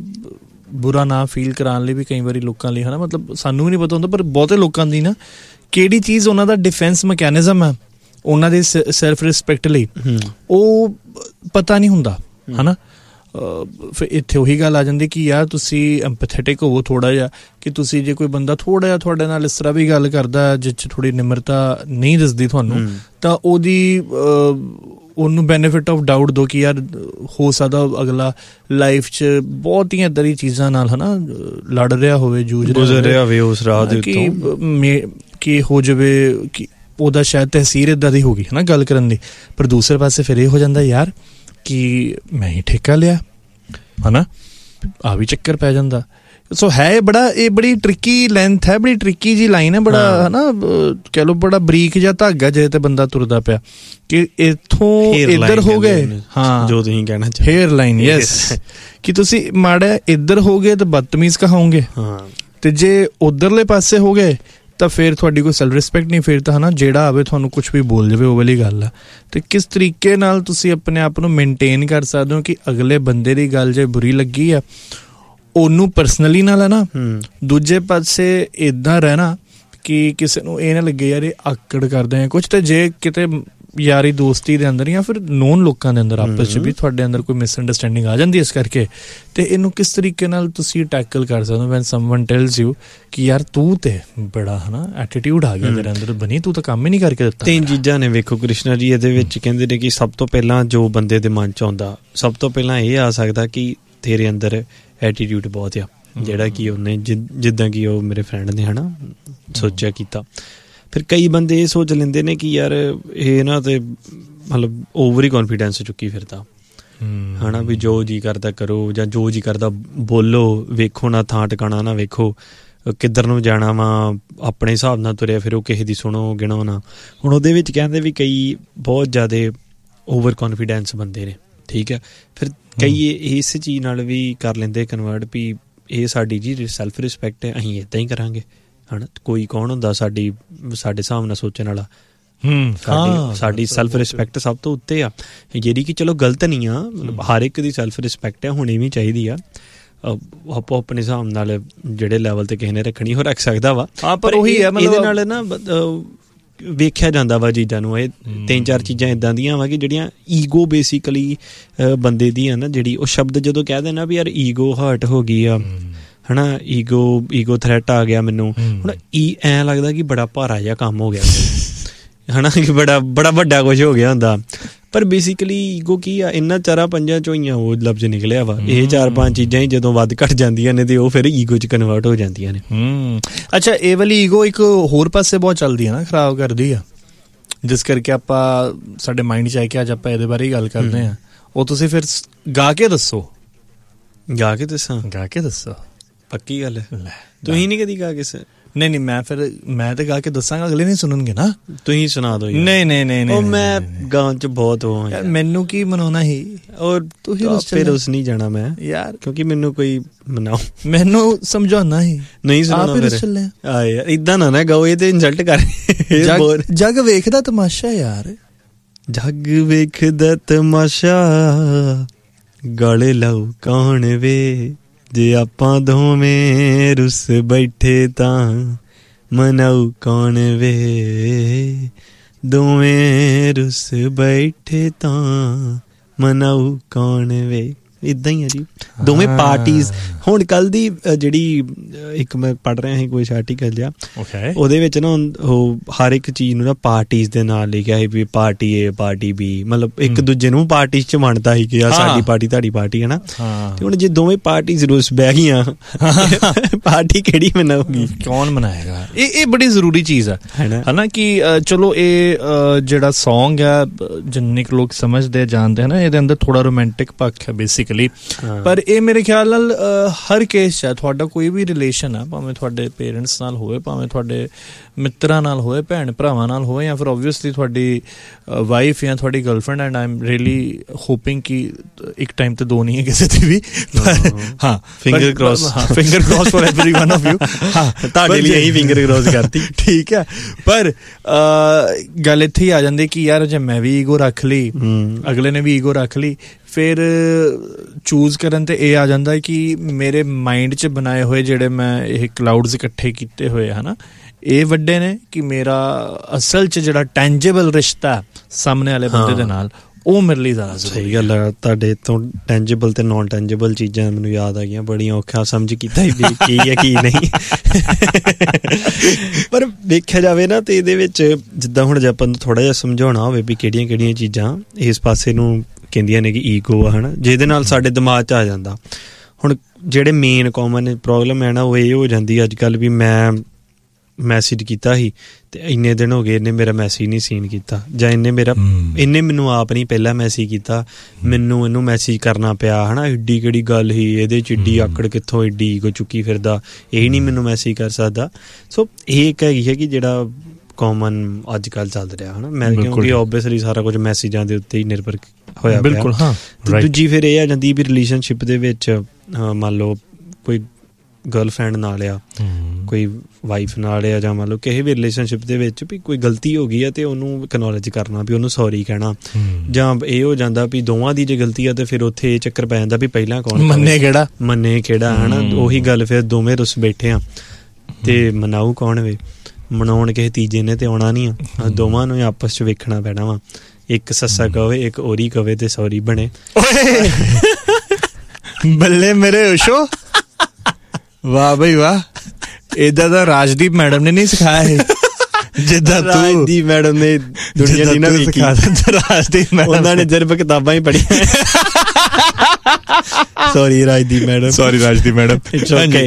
ਬੁਰਾ ਨਾ ਫੀਲ ਕਰਾਉਣ ਲਈ ਵੀ ਕਈ ਵਾਰੀ ਲੋਕਾਂ ਲਈ ਹੈ ਨਾ, ਮਤਲਬ ਸਾਨੂੰ ਵੀ ਨਹੀਂ ਪਤਾ ਹੁੰਦਾ, ਪਰ ਬਹੁਤੇ ਲੋਕਾਂ ਦੀ ਨਾ ਕਿਹੜੀ ਚੀਜ਼ ਉਹਨਾਂ ਦਾ ਡਿਫੈਂਸ ਮੈਕੈਨਿਜ਼ਮ ਹੈ ਉਹਨਾਂ ਦੇ ਸੈਲਫ ਰਿਸਪੈਕਟ ਲਈ, ਉਹ ਪਤਾ ਨਹੀਂ ਹੁੰਦਾ ਹੈ ਨਾ। ਫਿਰ ਇੱਥੇ ਉਹੀ ਗੱਲ ਆ ਜਾਂਦੀ ਕਿ ਯਾਰ ਤੁਸੀਂ ਐਮਪੈਥੈਟਿਕ ਹੋਵੋ ਥੋੜ੍ਹਾ ਜਿਹਾ, ਕਿ ਤੁਸੀਂ ਜੇ ਕੋਈ ਬੰਦਾ ਥੋੜ੍ਹਾ ਜਿਹਾ ਤੁਹਾਡੇ ਨਾਲ ਇਸ ਤਰ੍ਹਾਂ ਵੀ ਗੱਲ ਕਰਦਾ ਜਿਸ 'ਚ ਥੋੜ੍ਹੀ ਨਿਮਰਤਾ ਨਹੀਂ ਦਿਸਦੀ ਤੁਹਾਨੂੰ, ਤਾਂ ਉਹਦੀ ਉਹਨੂੰ ਬੈਨੀਫਿਟ ਆਫ ਡਾਊਟ ਦਿਓ ਕਿ ਯਾਰ ਹੋ ਸਕਦਾ ਅਗਲਾ ਲਾਈਫ 'ਚ ਬਹੁਤੀਆਂ ਇੱਦਾਂ ਦੀਆਂ ਚੀਜ਼ਾਂ ਨਾਲ ਹੈ ਨਾ ਲੜ ਰਿਹਾ ਹੋਵੇ, ਜੂਝ ਰਿਹਾ ਹੋਵੇ ਉਸ ਰਾਹ ਦੇ ਉੱਤੋਂ, ਕਿ ਹੋ ਜਾਵੇ ਕਿ ਉਹਦਾ ਸ਼ਾਇਦ ਤਹਿਸੀਰ ਇੱਦਾਂ ਦੀ ਹੋ ਗਈ ਹੈ ਨਾ ਗੱਲ ਕਰਨ ਦੀ। ਪਰ ਦੂਸਰੇ ਪਾਸੇ ਫਿਰ ਇਹ ਹੋ ਜਾਂਦਾ ਯਾਰ ਕਿ ਮੈਂ ਹੀ ਠੇਕਾ ਲਿਆ ਹੈ ਨਾ, ਆ ਵੀ ਚੱਕਰ ਪੈ ਜਾਂਦਾ। ਸੋ ਹੈ ਬੜਾ, ਇਹ ਬੜੀ ਟ੍ਰਿਕੀ ਲੈਂਥ ਹੈ, ਬੜੀ ਟ੍ਰਿਕੀ ਜੀ ਲਾਈਨ ਹੈ, ਬੜਾ ਹਨਾ ਕਹਿ ਲਓ ਬੜਾ ਬਰੀਕ ਜਿਹਾ ਧਾਗਾ ਜੇ ਤੇ ਬੰਦਾ ਤੁਰਦਾ ਪਿਆ ਕਿ ਇੱਥੋਂ ਇੱਧਰ ਹੋ ਗਏ, ਹਾਂ ਜੋ ਤੁਸੀਂ ਕਹਿਣਾ ਚਾਹੁੰਦੇ ਹੇਅਰ ਲਾਈਨ, ਯੈਸ, ਕਿ ਤੁਸੀਂ ਮਾੜਾ ਇੱਧਰ ਹੋ ਗਏ ਤਾਂ ਬਦਤਮੀਜ਼ ਕਹਾਉਂਗੇ, ਹਾਂ, ਤੇ ਜੇ ਉਧਰਲੇ ਪਾਸੇ ਹੋ ਗਏ ਤਾਂ ਫਿਰ ਤੁਹਾਡੀ ਕੋਈ ਸੈਲਫ ਰਿਸਪੈਕਟ ਨਹੀਂ, ਫਿਰ ਤਾਂ ਹਨਾ ਜਿਹੜਾ ਆਵੇ ਤੁਹਾਨੂੰ ਕੁਛ ਵੀ ਬੋਲ ਜਾਵੇ ਉਹ ਵਾਲੀ ਗੱਲ ਆ। ਤੇ ਕਿਸ ਤਰੀਕੇ ਨਾਲ ਤੁਸੀਂ ਆਪਣੇ ਆਪ ਨੂੰ ਮੇਨਟੇਨ ਕਰ ਸਕਦੇ ਹੋ ਕਿ ਅਗਲੇ ਬੰਦੇ ਦੀ ਗੱਲ ਜੇ ਬੁਰੀ ਲੱਗੀ ਆ ਉਹਨੂੰ ਪਰਸਨਲੀ ਨਾ ਲੈਣਾ, ਦੂਜੇ ਪਾਸੇ ਇੱਦਾਂ ਰਹਿਣਾ ਕਿ ਕਿਸੇ ਨੂੰ ਇਹ ਨਾ ਲੱਗੇ ਯਾਰ ਇਹ ਆਕੜ ਕਰਦੇ ਆ ਕੁਛ, ਤੇ ਜੇ ਕਿਤੇ ਯਾਰੀ ਦੋਸਤੀ ਦੇ ਅੰਦਰ ਜਾਂ ਫਿਰ ਨੋਨ ਲੋਕਾਂ ਦੇ ਅੰਦਰ ਆਪਸ 'ਚ ਵੀ ਤੁਹਾਡੇ ਅੰਦਰ ਕੋਈ ਮਿਸਅੰਡਰਸਟੈਂਡਿੰਗ ਆ ਜਾਂਦੀ ਇਸ ਕਰਕੇ, ਤੇ ਇਹਨੂੰ ਕਿਸ ਤਰੀਕੇ ਨਾਲ ਤੁਸੀਂ ਟੈਕਲ ਕਰ ਸਕਦੇ ਹੋ ਵੈਨ ਸਮਵਨ ਟੈਲਸ ਯੂ ਕਿ ਯਾਰ ਤੂੰ ਤੇ ਬੜਾ ਹਨਾ ਐਟੀਟਿਊਡ ਆ ਗਿਆ ਤੇਰੇ ਅੰਦਰ, ਬਣੀ ਤੂੰ ਤਾਂ ਕੰਮ ਹੀ ਨਹੀਂ ਕਰਕੇ ਦਿੱਤਾ। ਤਿੰਨ ਚੀਜ਼ਾਂ ਨੇ ਵੇਖੋ ਕ੍ਰਿਸ਼ਨਾ ਜੀ ਇਹਦੇ ਵਿੱਚ, ਕਹਿੰਦੇ ਨੇ ਕਿ ਸਭ ਤੋਂ ਪਹਿਲਾਂ ਜੋ ਬੰਦੇ ਦੇ ਮਨ 'ਚ ਆਉਂਦਾ, ਸਭ ਤੋਂ ਪਹਿਲਾਂ ਇਹ ਆ ਸਕਦਾ ਕਿ ਤੇਰੇ ਅੰਦਰ ਐਟੀਟਿਊਡ ਬਹੁਤ ਆ, ਜਿਹੜਾ ਕਿ ਉਹਨੇ ਜਿੱਦਾਂ ਕਿ ਉਹ ਮੇਰੇ ਫਰੈਂਡ ਨੇ ਹਨਾ ਸੋਚਿਆ ਕੀਤਾ। ਫਿਰ ਕਈ ਬੰਦੇ ਇਹ ਸੋਚ ਲੈਂਦੇ ਨੇ ਕਿ ਯਾਰ ਇਹ ਨਾ ਤੇ ਮਤਲਬ ਓਵਰ ਹੀ ਕੌਨਫੀਡੈਂਸ ਚੁੱਕੀ ਫਿਰਦਾ ਹੈ ਨਾ, ਵੀ ਜੋ ਜੀ ਕਰਦਾ ਕਰੋ ਜਾਂ ਜੋ ਜੀ ਕਰਦਾ ਬੋਲੋ, ਵੇਖੋ ਨਾ ਥਾਂ ਟਿਕਾਣਾ ਨਾ ਵੇਖੋ, ਕਿੱਧਰ ਨੂੰ ਜਾਣਾ ਵਾ ਆਪਣੇ ਹਿਸਾਬ ਨਾਲ ਤੁਰਿਆ ਫਿਰ ਉਹ ਕਿਸੇ ਦੀ ਸੁਣੋ ਗਿਣੋ ਨਾ। ਹੁਣ ਉਹਦੇ ਵਿੱਚ ਕਹਿੰਦੇ ਵੀ ਕਈ ਬਹੁਤ ਜ਼ਿਆਦਾ ਓਵਰ ਕੌਨਫੀਡੈਂਸ ਬੰਦੇ ਨੇ, ਠੀਕ ਹੈ, ਫਿਰ ਕਈ ਇਸ ਚੀਜ਼ ਨਾਲ ਵੀ ਕਰ ਲੈਂਦੇ ਕਨਵਰਟ ਵੀ ਇਹ ਸਾਡੀ ਜੀ ਸੈਲਫ ਰਿਸਪੈਕਟ ਹੈ, ਅਸੀਂ ਇੱਦਾਂ ਹੀ ਕਰਾਂਗੇ ਹਨਾ। ਕੋਈ ਕੌਣ ਹੁੰਦਾ ਸਾਡੀ ਸਾਡੇ ਹਿਸਾਬ ਨਾਲ ਸੋਚਣ ਵਾਲਾ, ਸਾਡੀ ਸਾਡੀ ਸੈਲਫ ਰਿਸਪੈਕਟ ਸਭ ਤੋਂ ਉੱਤੇ ਆ, ਜਿਹੜੀ ਕਿ ਚਲੋ ਗਲਤ ਨਹੀਂ ਆ, ਮਤਲਬ ਹਰ ਇੱਕ ਦੀ ਸੈਲਫ ਰਿਸਪੈਕਟ ਹੈ, ਹੋਣੀ ਵੀ ਚਾਹੀਦੀ ਆ, ਆਪੋ ਆਪਣੇ ਹਿਸਾਬ ਨਾਲ ਜਿਹੜੇ ਲੈਵਲ ਤੇ ਕਿਸੇ ਨੇ ਰੱਖਣੀ ਉਹ ਰੱਖ ਸਕਦਾ ਵਾ, ਪਰ ਉਹੀ ਹੈ ਇਹਦੇ ਨਾਲ ਨਾ ਵੇਖਿਆ ਜਾਂਦਾ ਵਾ ਚੀਜ਼ਾਂ ਨੂੰ। ਇਹ ਤਿੰਨ ਚਾਰ ਚੀਜ਼ਾਂ ਇੱਦਾਂ ਦੀਆਂ ਵਾ ਕਿ ਜਿਹੜੀਆਂ ਈਗੋ ਬੇਸਿਕਲੀ ਬੰਦੇ ਦੀ ਆ ਨਾ, ਜਿਹੜੀ ਉਹ ਸ਼ਬਦ ਜਦੋਂ ਕਹਿ ਦੇਣਾ ਵੀ ਯਾਰ ਈਗੋ ਹਰਟ ਹੋ ਗਈ ਆ ਹਨਾ, ਈਗੋ ਈਗੋ ਥ੍ਰੈਟ ਆ ਗਿਆ ਮੈਨੂੰ, ਹੁਣ ਈ ਐਂ ਲੱਗਦਾ ਕਿ ਬੜਾ ਭਾਰਾ ਜਿਹਾ ਕੰਮ ਹੋ ਗਿਆ ਹਨਾ, ਕਿ ਬੜਾ ਬੜਾ ਵੱਡਾ ਕੁਛ ਹੋ ਗਿਆ ਹੁੰਦਾ, ਪਰ ਬੇਸਿਕਲੀ ਈਗੋ ਕੀ ਆ, ਇਹਨਾਂ ਚਾਰਾਂ ਪੰਜਾਂ ਚੋਂ ਹੀ ਉਹ ਲਫ਼ਜ਼ ਨਿਕਲਿਆ ਵਾ। ਇਹ ਚਾਰ ਪੰਜ ਚੀਜ਼ਾਂ ਹੀ ਜਦੋਂ ਵੱਧ ਘੱਟ ਜਾਂਦੀਆਂ ਨੇ ਤੇ ਉਹ ਫਿਰ ਈਗੋ 'ਚ ਕਨਵਰਟ ਹੋ ਜਾਂਦੀਆਂ ਨੇ। ਅੱਛਾ, ਇਹ ਵਾਲੀ ਈਗੋ ਇੱਕ ਹੋਰ ਪਾਸੇ ਬਹੁਤ ਚੱਲਦੀ ਹੈ ਨਾ, ਖਰਾਬ ਕਰਦੀ ਆ, ਜਿਸ ਕਰਕੇ ਆਪਾਂ ਸਾਡੇ ਮਾਈਂਡ 'ਚ ਆਇਆ ਕਿ ਅੱਜ ਆਪਾਂ ਇਹਦੇ ਬਾਰੇ ਹੀ ਗੱਲ ਕਰਦੇ ਹਾਂ। ਉਹ ਤੁਸੀਂ ਫਿਰ ਗਾ ਕੇ ਦੱਸੋ। ਗਾ ਕੇ ਦੱਸਾਂ? ਗਾ ਕੇ ਦੱਸੋ, ਪੱਕੀ ਗੱਲ ਹੈ। ਤੁਸੀਂ ਨਹੀਂ ਕਦੀ ਗਾ ਕੇ? ਨਹੀਂ ਨਹੀਂ, ਮੈਂ ਫਿਰ ਮੈਂ ਤੇ ਗਾ ਕੇ ਦੱਸਾਂਗਾ, ਅਗਲੇ ਨਹੀਂ ਸੁਣਨਗੇ ਨਾ। ਤੁਸੀਂ ਸੁਣਾ ਦਿਓ। ਨਹੀਂ ਨਹੀਂ ਨਹੀਂ, ਉਹ ਮੈਂ ਗਾਉਣ 'ਚ ਬਹੁਤ ਉਹ ਯਾਰ, ਮੈਨੂੰ ਕੀ ਮਨਾਉਣਾ ਸੀ, ਔਰ ਤੁਸੀਂ ਫਿਰ ਉਸ ਨਹੀਂ ਜਾਣਾ ਮੈਂ ਯਾਰ, ਕਿਉਂਕਿ ਮੈਨੂੰ ਕੋਈ ਮਨਾਓ, ਮੈਨੂੰ ਸਮਝਾਉਣਾ ਸੀ, ਨਹੀਂ ਸੁਣਾਉਣਾ ਫਿਰ। ਆ ਯਾਰ ਇਦਾਂ ਨਾ ਨਾ ਗਾਓ, ਇਹ ਤੇ ਇਨਸਲਟ ਕਰ। ਜੱਗ ਵੇਖਦਾ ਤਮਾਸ਼ਾ ਯਾਰ, ਜੱਗ ਵੇਖਦਾ ਤਮਾਸ਼ਾ, ਗਾਲੇ ਲਾਉ ਕੌਣ ਵੇ, ਜੇ ਆਪਾਂ ਦੋਵੇਂ ਰੁੱਸ ਬੈਠੇ ਤਾਂ ਮਨਾਉ ਕੌਣ ਵੇ, ਦੋਵੇਂ ਰੁੱਸ ਬੈਠੇ ਤਾਂ ਮਨਾਉ ਕੌਣ ਵੇ। ਇੱਦਾਂ ਹੀ ਆ ਜੀ ਦੋਵੇਂ ਪਾਰਟੀਜ਼। ਹੁਣ ਕੱਲ੍ਹ ਦੀ ਜਿਹੜੀ ਇੱਕ ਮੈਂ ਪੜ੍ਹ ਰਿਹਾ ਸੀ ਕੋਈ ਆਰਟੀਕਲ ਜਿਹਾ, ਉਹਦੇ ਵਿੱਚ ਨਾ ਉਹ ਹਰ ਇੱਕ ਚੀਜ਼ ਨੂੰ ਨਾ ਪਾਰਟੀਜ਼ ਦੇ ਨਾਲ ਲਿਖਿਆ ਸੀ ਵੀ ਪਾਰਟੀ ਏ ਪਾਰਟੀ ਬੀ, ਮਤਲਬ ਇੱਕ ਦੂਜੇ ਨੂੰ ਪਾਰਟੀਜ਼ 'ਚ ਵੰਡਦਾ ਸੀ ਕਿ ਆ ਸਾਡੀ ਪਾਰਟੀ ਤੁਹਾਡੀ ਪਾਰਟੀ ਹੈ ਨਾ। ਤੇ ਹੁਣ ਜੇ ਦੋਵੇਂ ਪਾਰਟੀਜ਼ ਰੁੱਸ ਬਹਿ ਗਈਆਂ, ਪਾਰਟੀ ਕਿਹੜੀ ਮਨਾਉਗੀ, ਕੌਣ ਮਨਾਏਗਾ? ਇਹ ਇਹ ਬੜੀ ਜ਼ਰੂਰੀ ਚੀਜ਼ ਹੈ ਹਨਾ ਕਿ ਚਲੋ ਇਹ ਜਿਹੜਾ ਸੌਂਗ ਹੈ ਜਿੰਨੇ ਕੁ ਲੋਕ ਸਮਝਦੇ ਜਾਣਦੇ ਹਨ, ਇਹਦੇ ਅੰਦਰ ਥੋੜਾ ਰੋਮਾਂਟਿਕ ਪੱਖ ਹੈ ਬੇਸਿਕਲੀ, ਪਰ ਇਹ ਮੇਰੇ ਖਿਆਲ ਨਾਲ ਹਰ ਕੇਸ 'ਚ ਹੈ। ਤੁਹਾਡਾ ਕੋਈ ਵੀ ਰਿਲੇਸ਼ਨ ਆ, ਭਾਵੇਂ ਤੁਹਾਡੇ ਪੇਰੈਂਟਸ ਨਾਲ ਹੋਵੇ, ਭਾਵੇਂ ਤੁਹਾਡੇ ਮਿੱਤਰਾਂ ਨਾਲ ਹੋਵੇ, ਭੈਣ ਭਰਾਵਾਂ ਨਾਲ ਹੋਵੇ, ਜਾਂ ਫਿਰ ਓਬਵੀਅਸਲੀ ਤੁਹਾਡੀ ਵਾਈਫ ਜਾਂ ਤੁਹਾਡੀ girlfriend, and I am really hoping ਕਿ ਇੱਕ ਟਾਈਮ ਤੇ ਦੋ ਨਹੀਂ ਹੈ ਕਿਸੇ ਦੀ ਵੀ, ਹਾਂ finger cross, finger cross for every one of you, ਹਾਂ ਤੁਹਾਡੇ ਲਈ ਇਹੀ ਫਿੰਗਰ ਕ੍ਰੋਸ ਕਰਤੀ, ਠੀਕ ਹੈ। ਪਰ ਗੱਲ ਇੱਥੇ ਹੀ ਆ ਜਾਂਦੀ ਕਿ ਯਾਰ ਜੇ ਮੈਂ ਵੀ ਈਗੋ ਰੱਖ ਲਈ, ਅਗਲੇ ਨੇ ਵੀ ਈਗੋ ਰੱਖ ਲਈ, ਫਿਰ ਚੂਜ਼ ਕਰਨ ਤੇ ਇਹ ਆ ਜਾਂਦਾ ਕਿ ਮੇਰੇ ਮਾਈਂਡ 'ਚ ਬਣਾਏ ਹੋਏ ਜਿਹੜੇ ਮੈਂ ਇਹ ਕਲਾਊਡਸ ਇਕੱਠੇ ਕੀਤੇ ਹੋਏ ਹੈ, ਇਹ ਵੱਡੇ ਨੇ ਕਿ ਮੇਰਾ ਅਸਲ 'ਚ ਜਿਹੜਾ ਟੈਂਜੇਬਲ ਰਿਸ਼ਤਾ ਸਾਹਮਣੇ ਵਾਲੇ ਬੰਦੇ ਦੇ ਨਾਲ, ਉਹ ਮੇਰੇ ਲਈ ਜ਼ਿਆਦਾ ਜ਼ਰੂਰੀ। ਸਹੀ ਗੱਲ ਹੈ। ਤੁਹਾਡੇ ਤੋਂ ਟੈਂਜੇਬਲ ਤੇ ਨੋਨ ਟੈਂਜੇਬਲ ਚੀਜ਼ਾਂ ਮੈਨੂੰ ਯਾਦ ਆ ਗਈਆਂ, ਬੜੀਆਂ ਔਖਾ ਸਮਝ ਕੀਤਾ ਵੀ ਕੀ ਹੈ ਕੀ ਨਹੀਂ। ਪਰ ਵੇਖਿਆ ਜਾਵੇ ਨਾ ਤੇ ਇਹਦੇ ਵਿੱਚ ਜਿੱਦਾਂ ਹੁਣ ਜੇ ਆਪਾਂ ਨੂੰ ਥੋੜ੍ਹਾ ਜਿਹਾ ਸਮਝਾਉਣਾ ਹੋਵੇ ਵੀ ਕਿਹੜੀਆਂ ਕਿਹੜੀਆਂ ਚੀਜ਼ਾਂ ਇਸ ਪਾਸੇ ਨੂੰ ਕਹਿੰਦੀਆਂ ਨੇ ਕਿ ਈਗੋ ਆ ਹੈ ਨਾ, ਜਿਹਦੇ ਨਾਲ ਸਾਡੇ ਦਿਮਾਗ 'ਚ ਆ ਜਾਂਦਾ। ਹੁਣ ਜਿਹੜੇ ਮੇਨ ਕਾਮਨ ਪ੍ਰੋਬਲਮ ਹੈ ਨਾ ਉਹ ਇਹ ਹੋ ਜਾਂਦੀ ਅੱਜ ਕੱਲ੍ਹ ਵੀ ਮੈਂ ਮੈਸੇਜ ਕੀਤਾ ਸੀ ਤੇ ਇੰਨੇ ਦਿਨ ਹੋ ਗਏ ਇਹਨੇ ਮੇਰਾ ਮੈਸੇਜ ਨਹੀਂ ਸੀਨ ਕੀਤਾ, ਜਾਂ ਇਹਨੇ ਮੇਰਾ ਇਹਨੇ ਮੈਨੂੰ ਆਪ ਨਹੀਂ ਪਹਿਲਾਂ ਮੈਸੇਜ ਕੀਤਾ, ਮੈਨੂੰ ਇਹਨੂੰ ਮੈਸੇਜ ਕਰਨਾ ਪਿਆ ਹੈ ਨਾ। ਏਡੀ ਕਿਹੜੀ ਗੱਲ ਸੀ ਇਹਦੇ 'ਚ, ਏਡੀ ਆਕੜ ਕਿੱਥੋਂ, ਏਡੀ ਈਗੋ ਚੁੱਕੀ ਫਿਰਦਾ, ਇਹ ਨਹੀਂ ਮੈਨੂੰ ਮੈਸੇਜ ਕਰ ਸਕਦਾ। ਸੋ ਇਹ ਇੱਕ ਹੈਗੀ ਹੈ ਕਿ ਜਿਹੜਾ ਕਾਮਨ ਅੱਜ ਕੱਲ੍ਹ ਚੱਲ ਰਿਹਾ ਹੈ ਨਾ। ਮੈਂ ਕਿਉਂਕਿ ਓਬਵੀਅਸਲੀ ਸਾਰਾ ਕੁਝ ਮੈਸੇਜਾਂ ਦੇ ਉੱਤੇ ਹੀ ਨਿਰਭਰ ਹੋਇਆ ਬਿਲਕੁਲ। ਹਾਂ, ਤੇ ਦੂਜੀ ਫਿਰ ਇਹ ਆ ਜਾਂਦੀ ਵੀ ਰਿਲੇਸ਼ਨਸ਼ਿਪ ਦੇ ਵਿੱਚ ਮੰਨ ਲਓ ਕੋਈ ਗਰਲਫਰੈਂਡ ਨਾਲ ਆ, ਕੋਈ ਵਾਈਫ ਨਾਲ ਆ, ਜਾਂ ਮੰਨ ਲਓ ਕਿਸੇ ਵੀ ਰਿਲੇਸ਼ਨਸ਼ਿਪ ਦੇ ਵਿੱਚ ਵੀ ਕੋਈ ਗਲਤੀ ਹੋ ਗਈ ਆ ਤੇ ਉਹਨੂੰ ਐਕਨੋਲੇਜ ਕਰਨਾ, ਵੀ ਉਹਨੂੰ ਸੌਰੀ ਕਹਿਣਾ। ਜਾਂ ਇਹ ਹੋ ਜਾਂਦਾ ਵੀ ਦੋਵਾਂ ਦੀ ਜੇ ਗਲਤੀ ਆ ਤੇ ਫਿਰ ਉੱਥੇ ਇਹ ਚੱਕਰ ਪੈ ਜਾਂਦਾ ਵੀ ਪਹਿਲਾਂ ਕੌਣ ਮੰਨੇ ਕਿਹੜਾ ਮੰਨੇ ਕਿਹੜਾ ਹੈ ਨਾ। ਉਹੀ ਗੱਲ ਫਿਰ ਦੋਵੇਂ ਰੁੱਸ ਬੈਠੇ ਆ ਤੇ ਮਨਾਊ ਕੌਣ ਵੇ, ਮਨਾਉਣ ਕਿਸੇ ਤੀਜੇ ਨੇ ਤੇ ਆਉਣਾ ਨਹੀਂ ਆ, ਦੋਵਾਂ ਨੂੰ ਆਪਸ 'ਚ ਵੇਖਣਾ ਪੈਣਾ ਵਾ। ਇੱਕ ਸੱਸਾ ਕਵੇ, ਇੱਕ ਔਰੀ ਕਵੇ ਤੇ ਸੌਰੀ ਬਣੇ। ਬੱਲੇ ਮੇਰੇ ਉਸ਼ੋ, ਵਾਹ ਬਈ ਵਾਹ, ਏਦਾਂ ਦਾ ਰਾਜਦੀਪ ਮੈਡਮ ਨੇ ਨਹੀਂ ਸਿਖਾਇਆ ਹੈ ਜਿੱਦਾਂ ਤੂੰ। ਰਾਜਦੀਪ ਮੈਡਮ ਨੇ ਦੁਨੀਆ ਦੀ ਨਾ ਵੇਖੀ, ਰਾਜਦੀਪ ਮੈਡਮ ਉਹਨਾਂ ਨੇ ਸਿਰਫ ਕਿਤਾਬਾਂ ਹੀ ਪੜ੍ਹੀਆਂ। Sorry Rajdeep madam, sorry Rajdeep madam, it's okay.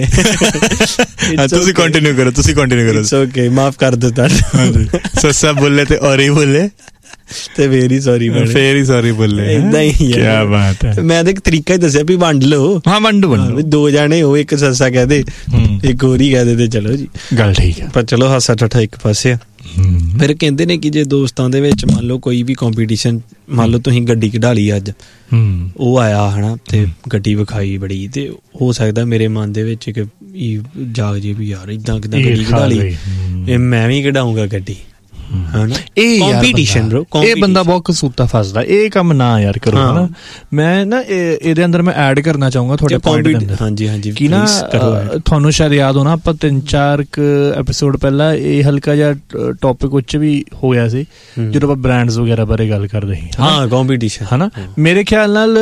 ਤੁਸੀਂ ਕੰਟੀਨਿਊ ਕਰੋ, ਤੁਸੀਂ ਕੰਟੀਨਿਊ ਕਰੋ। ਇਟਸ ਓਕੇ, ਮਾਫ ਕਰ ਦਿੱਤਾ। ਸੱਸਾ ਬੋਲੇ ਤੇ ਔਰੀ ਬੋਲੇ ਤੇ ਫੇਰ ਹੀ ਸੌਰੀ ਬਣੇ, ਫੇਰ ਹੀ ਸੌਰੀ ਬੋਲੇ। ਏਦਾਂ ਹੀ ਕਿਆ ਬਾਤ ਹੈ। ਮੈਂ ਤਾਂ ਇੱਕ ਤਰੀਕਾ ਹੀ ਦੱਸਿਆ ਵੀ ਵੰਡ ਲਓ। ਹਾਂ, ਵੰਡੋ ਵੰਡੋ, ਦੋ ਜਾਣੇ ਹੋ, ਇੱਕ ਸੱਸਾ ਕਹਿ ਦੇ ਇੱਕ ਹੋਰੀ ਕਹਿ ਦੇ ਤੇ ਚਲੋ ਜੀ, ਗੱਲ ਠੀਕ ਹੈ। ਪਰ ਚਲੋ ਹਾਸਾ ਠੱਠਾ ਇੱਕ ਪਾਸੇ ਆ। ਫਿਰ ਕਹਿੰਦੇ ਨੇ ਕਿ ਜੇ ਦੋਸਤਾਂ ਦੇ ਵਿੱਚ ਮੰਨ ਲਓ ਕੋਈ ਵੀ ਕੰਪੀਟੀਸ਼ਨ, ਮੰਨ ਲਓ ਤੁਸੀਂ ਗੱਡੀ ਕਢਾ ਲਈ ਅੱਜ, ਉਹ ਆਇਆ ਹਨਾ ਤੇ ਗੱਡੀ ਵਿਖਾਈ ਬੜੀ, ਤੇ ਹੋ ਸਕਦਾ ਮੇਰੇ ਮਨ ਦੇ ਵਿੱਚ ਇੱਕ ਜਾਗ ਜੇ ਵੀ ਯਾਰ ਏਦਾਂ ਕਿੱਦਾਂ ਗੱਡੀ ਕਢਾ ਲਈ, ਇਹ ਮੈਂ ਵੀ ਕਢਾਊਂਗਾ ਗੱਡੀ। ਇਹ ਬੰਦਾ ਬਹੁਤ ਕਸੂਤਾ ਫਸਦਾ, ਇਹ ਕੰਮ ਨਾ ਯਾਰ ਕਰੋ ਹਨਾ। ਮੈਂ ਨਾ ਇਹਦੇ ਅੰਦਰ ਮੈਂ ਐਡ ਕਰਨਾ ਚਾਹੂੰਗਾ ਤੁਹਾਡੇ ਪੁਆਇੰਟ ਦੇ ਅੰਦਰ। ਹਾਂਜੀ ਹਾਂਜੀ, ਕਿ ਨਾ ਤੁਹਾਨੂੰ ਸ਼ਾਇਦ ਯਾਦ ਹੋਣਾ, ਆਪਾਂ ਤਿੰਨ ਚਾਰ ਕੁ ਐਪੀਸੋਡ ਪਹਿਲਾਂ ਇਹ ਹਲਕਾ ਜਿਹਾ ਟੌਪਿਕ ਉੱਚ ਵੀ ਹੋਇਆ ਸੀ ਜਦੋਂ ਆਪਾਂ ਬ੍ਰਾਂਡਸ ਵਗੈਰਾ ਬਾਰੇ ਗੱਲ ਕਰਦੇ ਸੀ। ਹਾਂ, ਕੰਪੀਟੀਸ਼ਨ ਹਨਾ। ਮੇਰੇ ਖਿਆਲ ਨਾਲ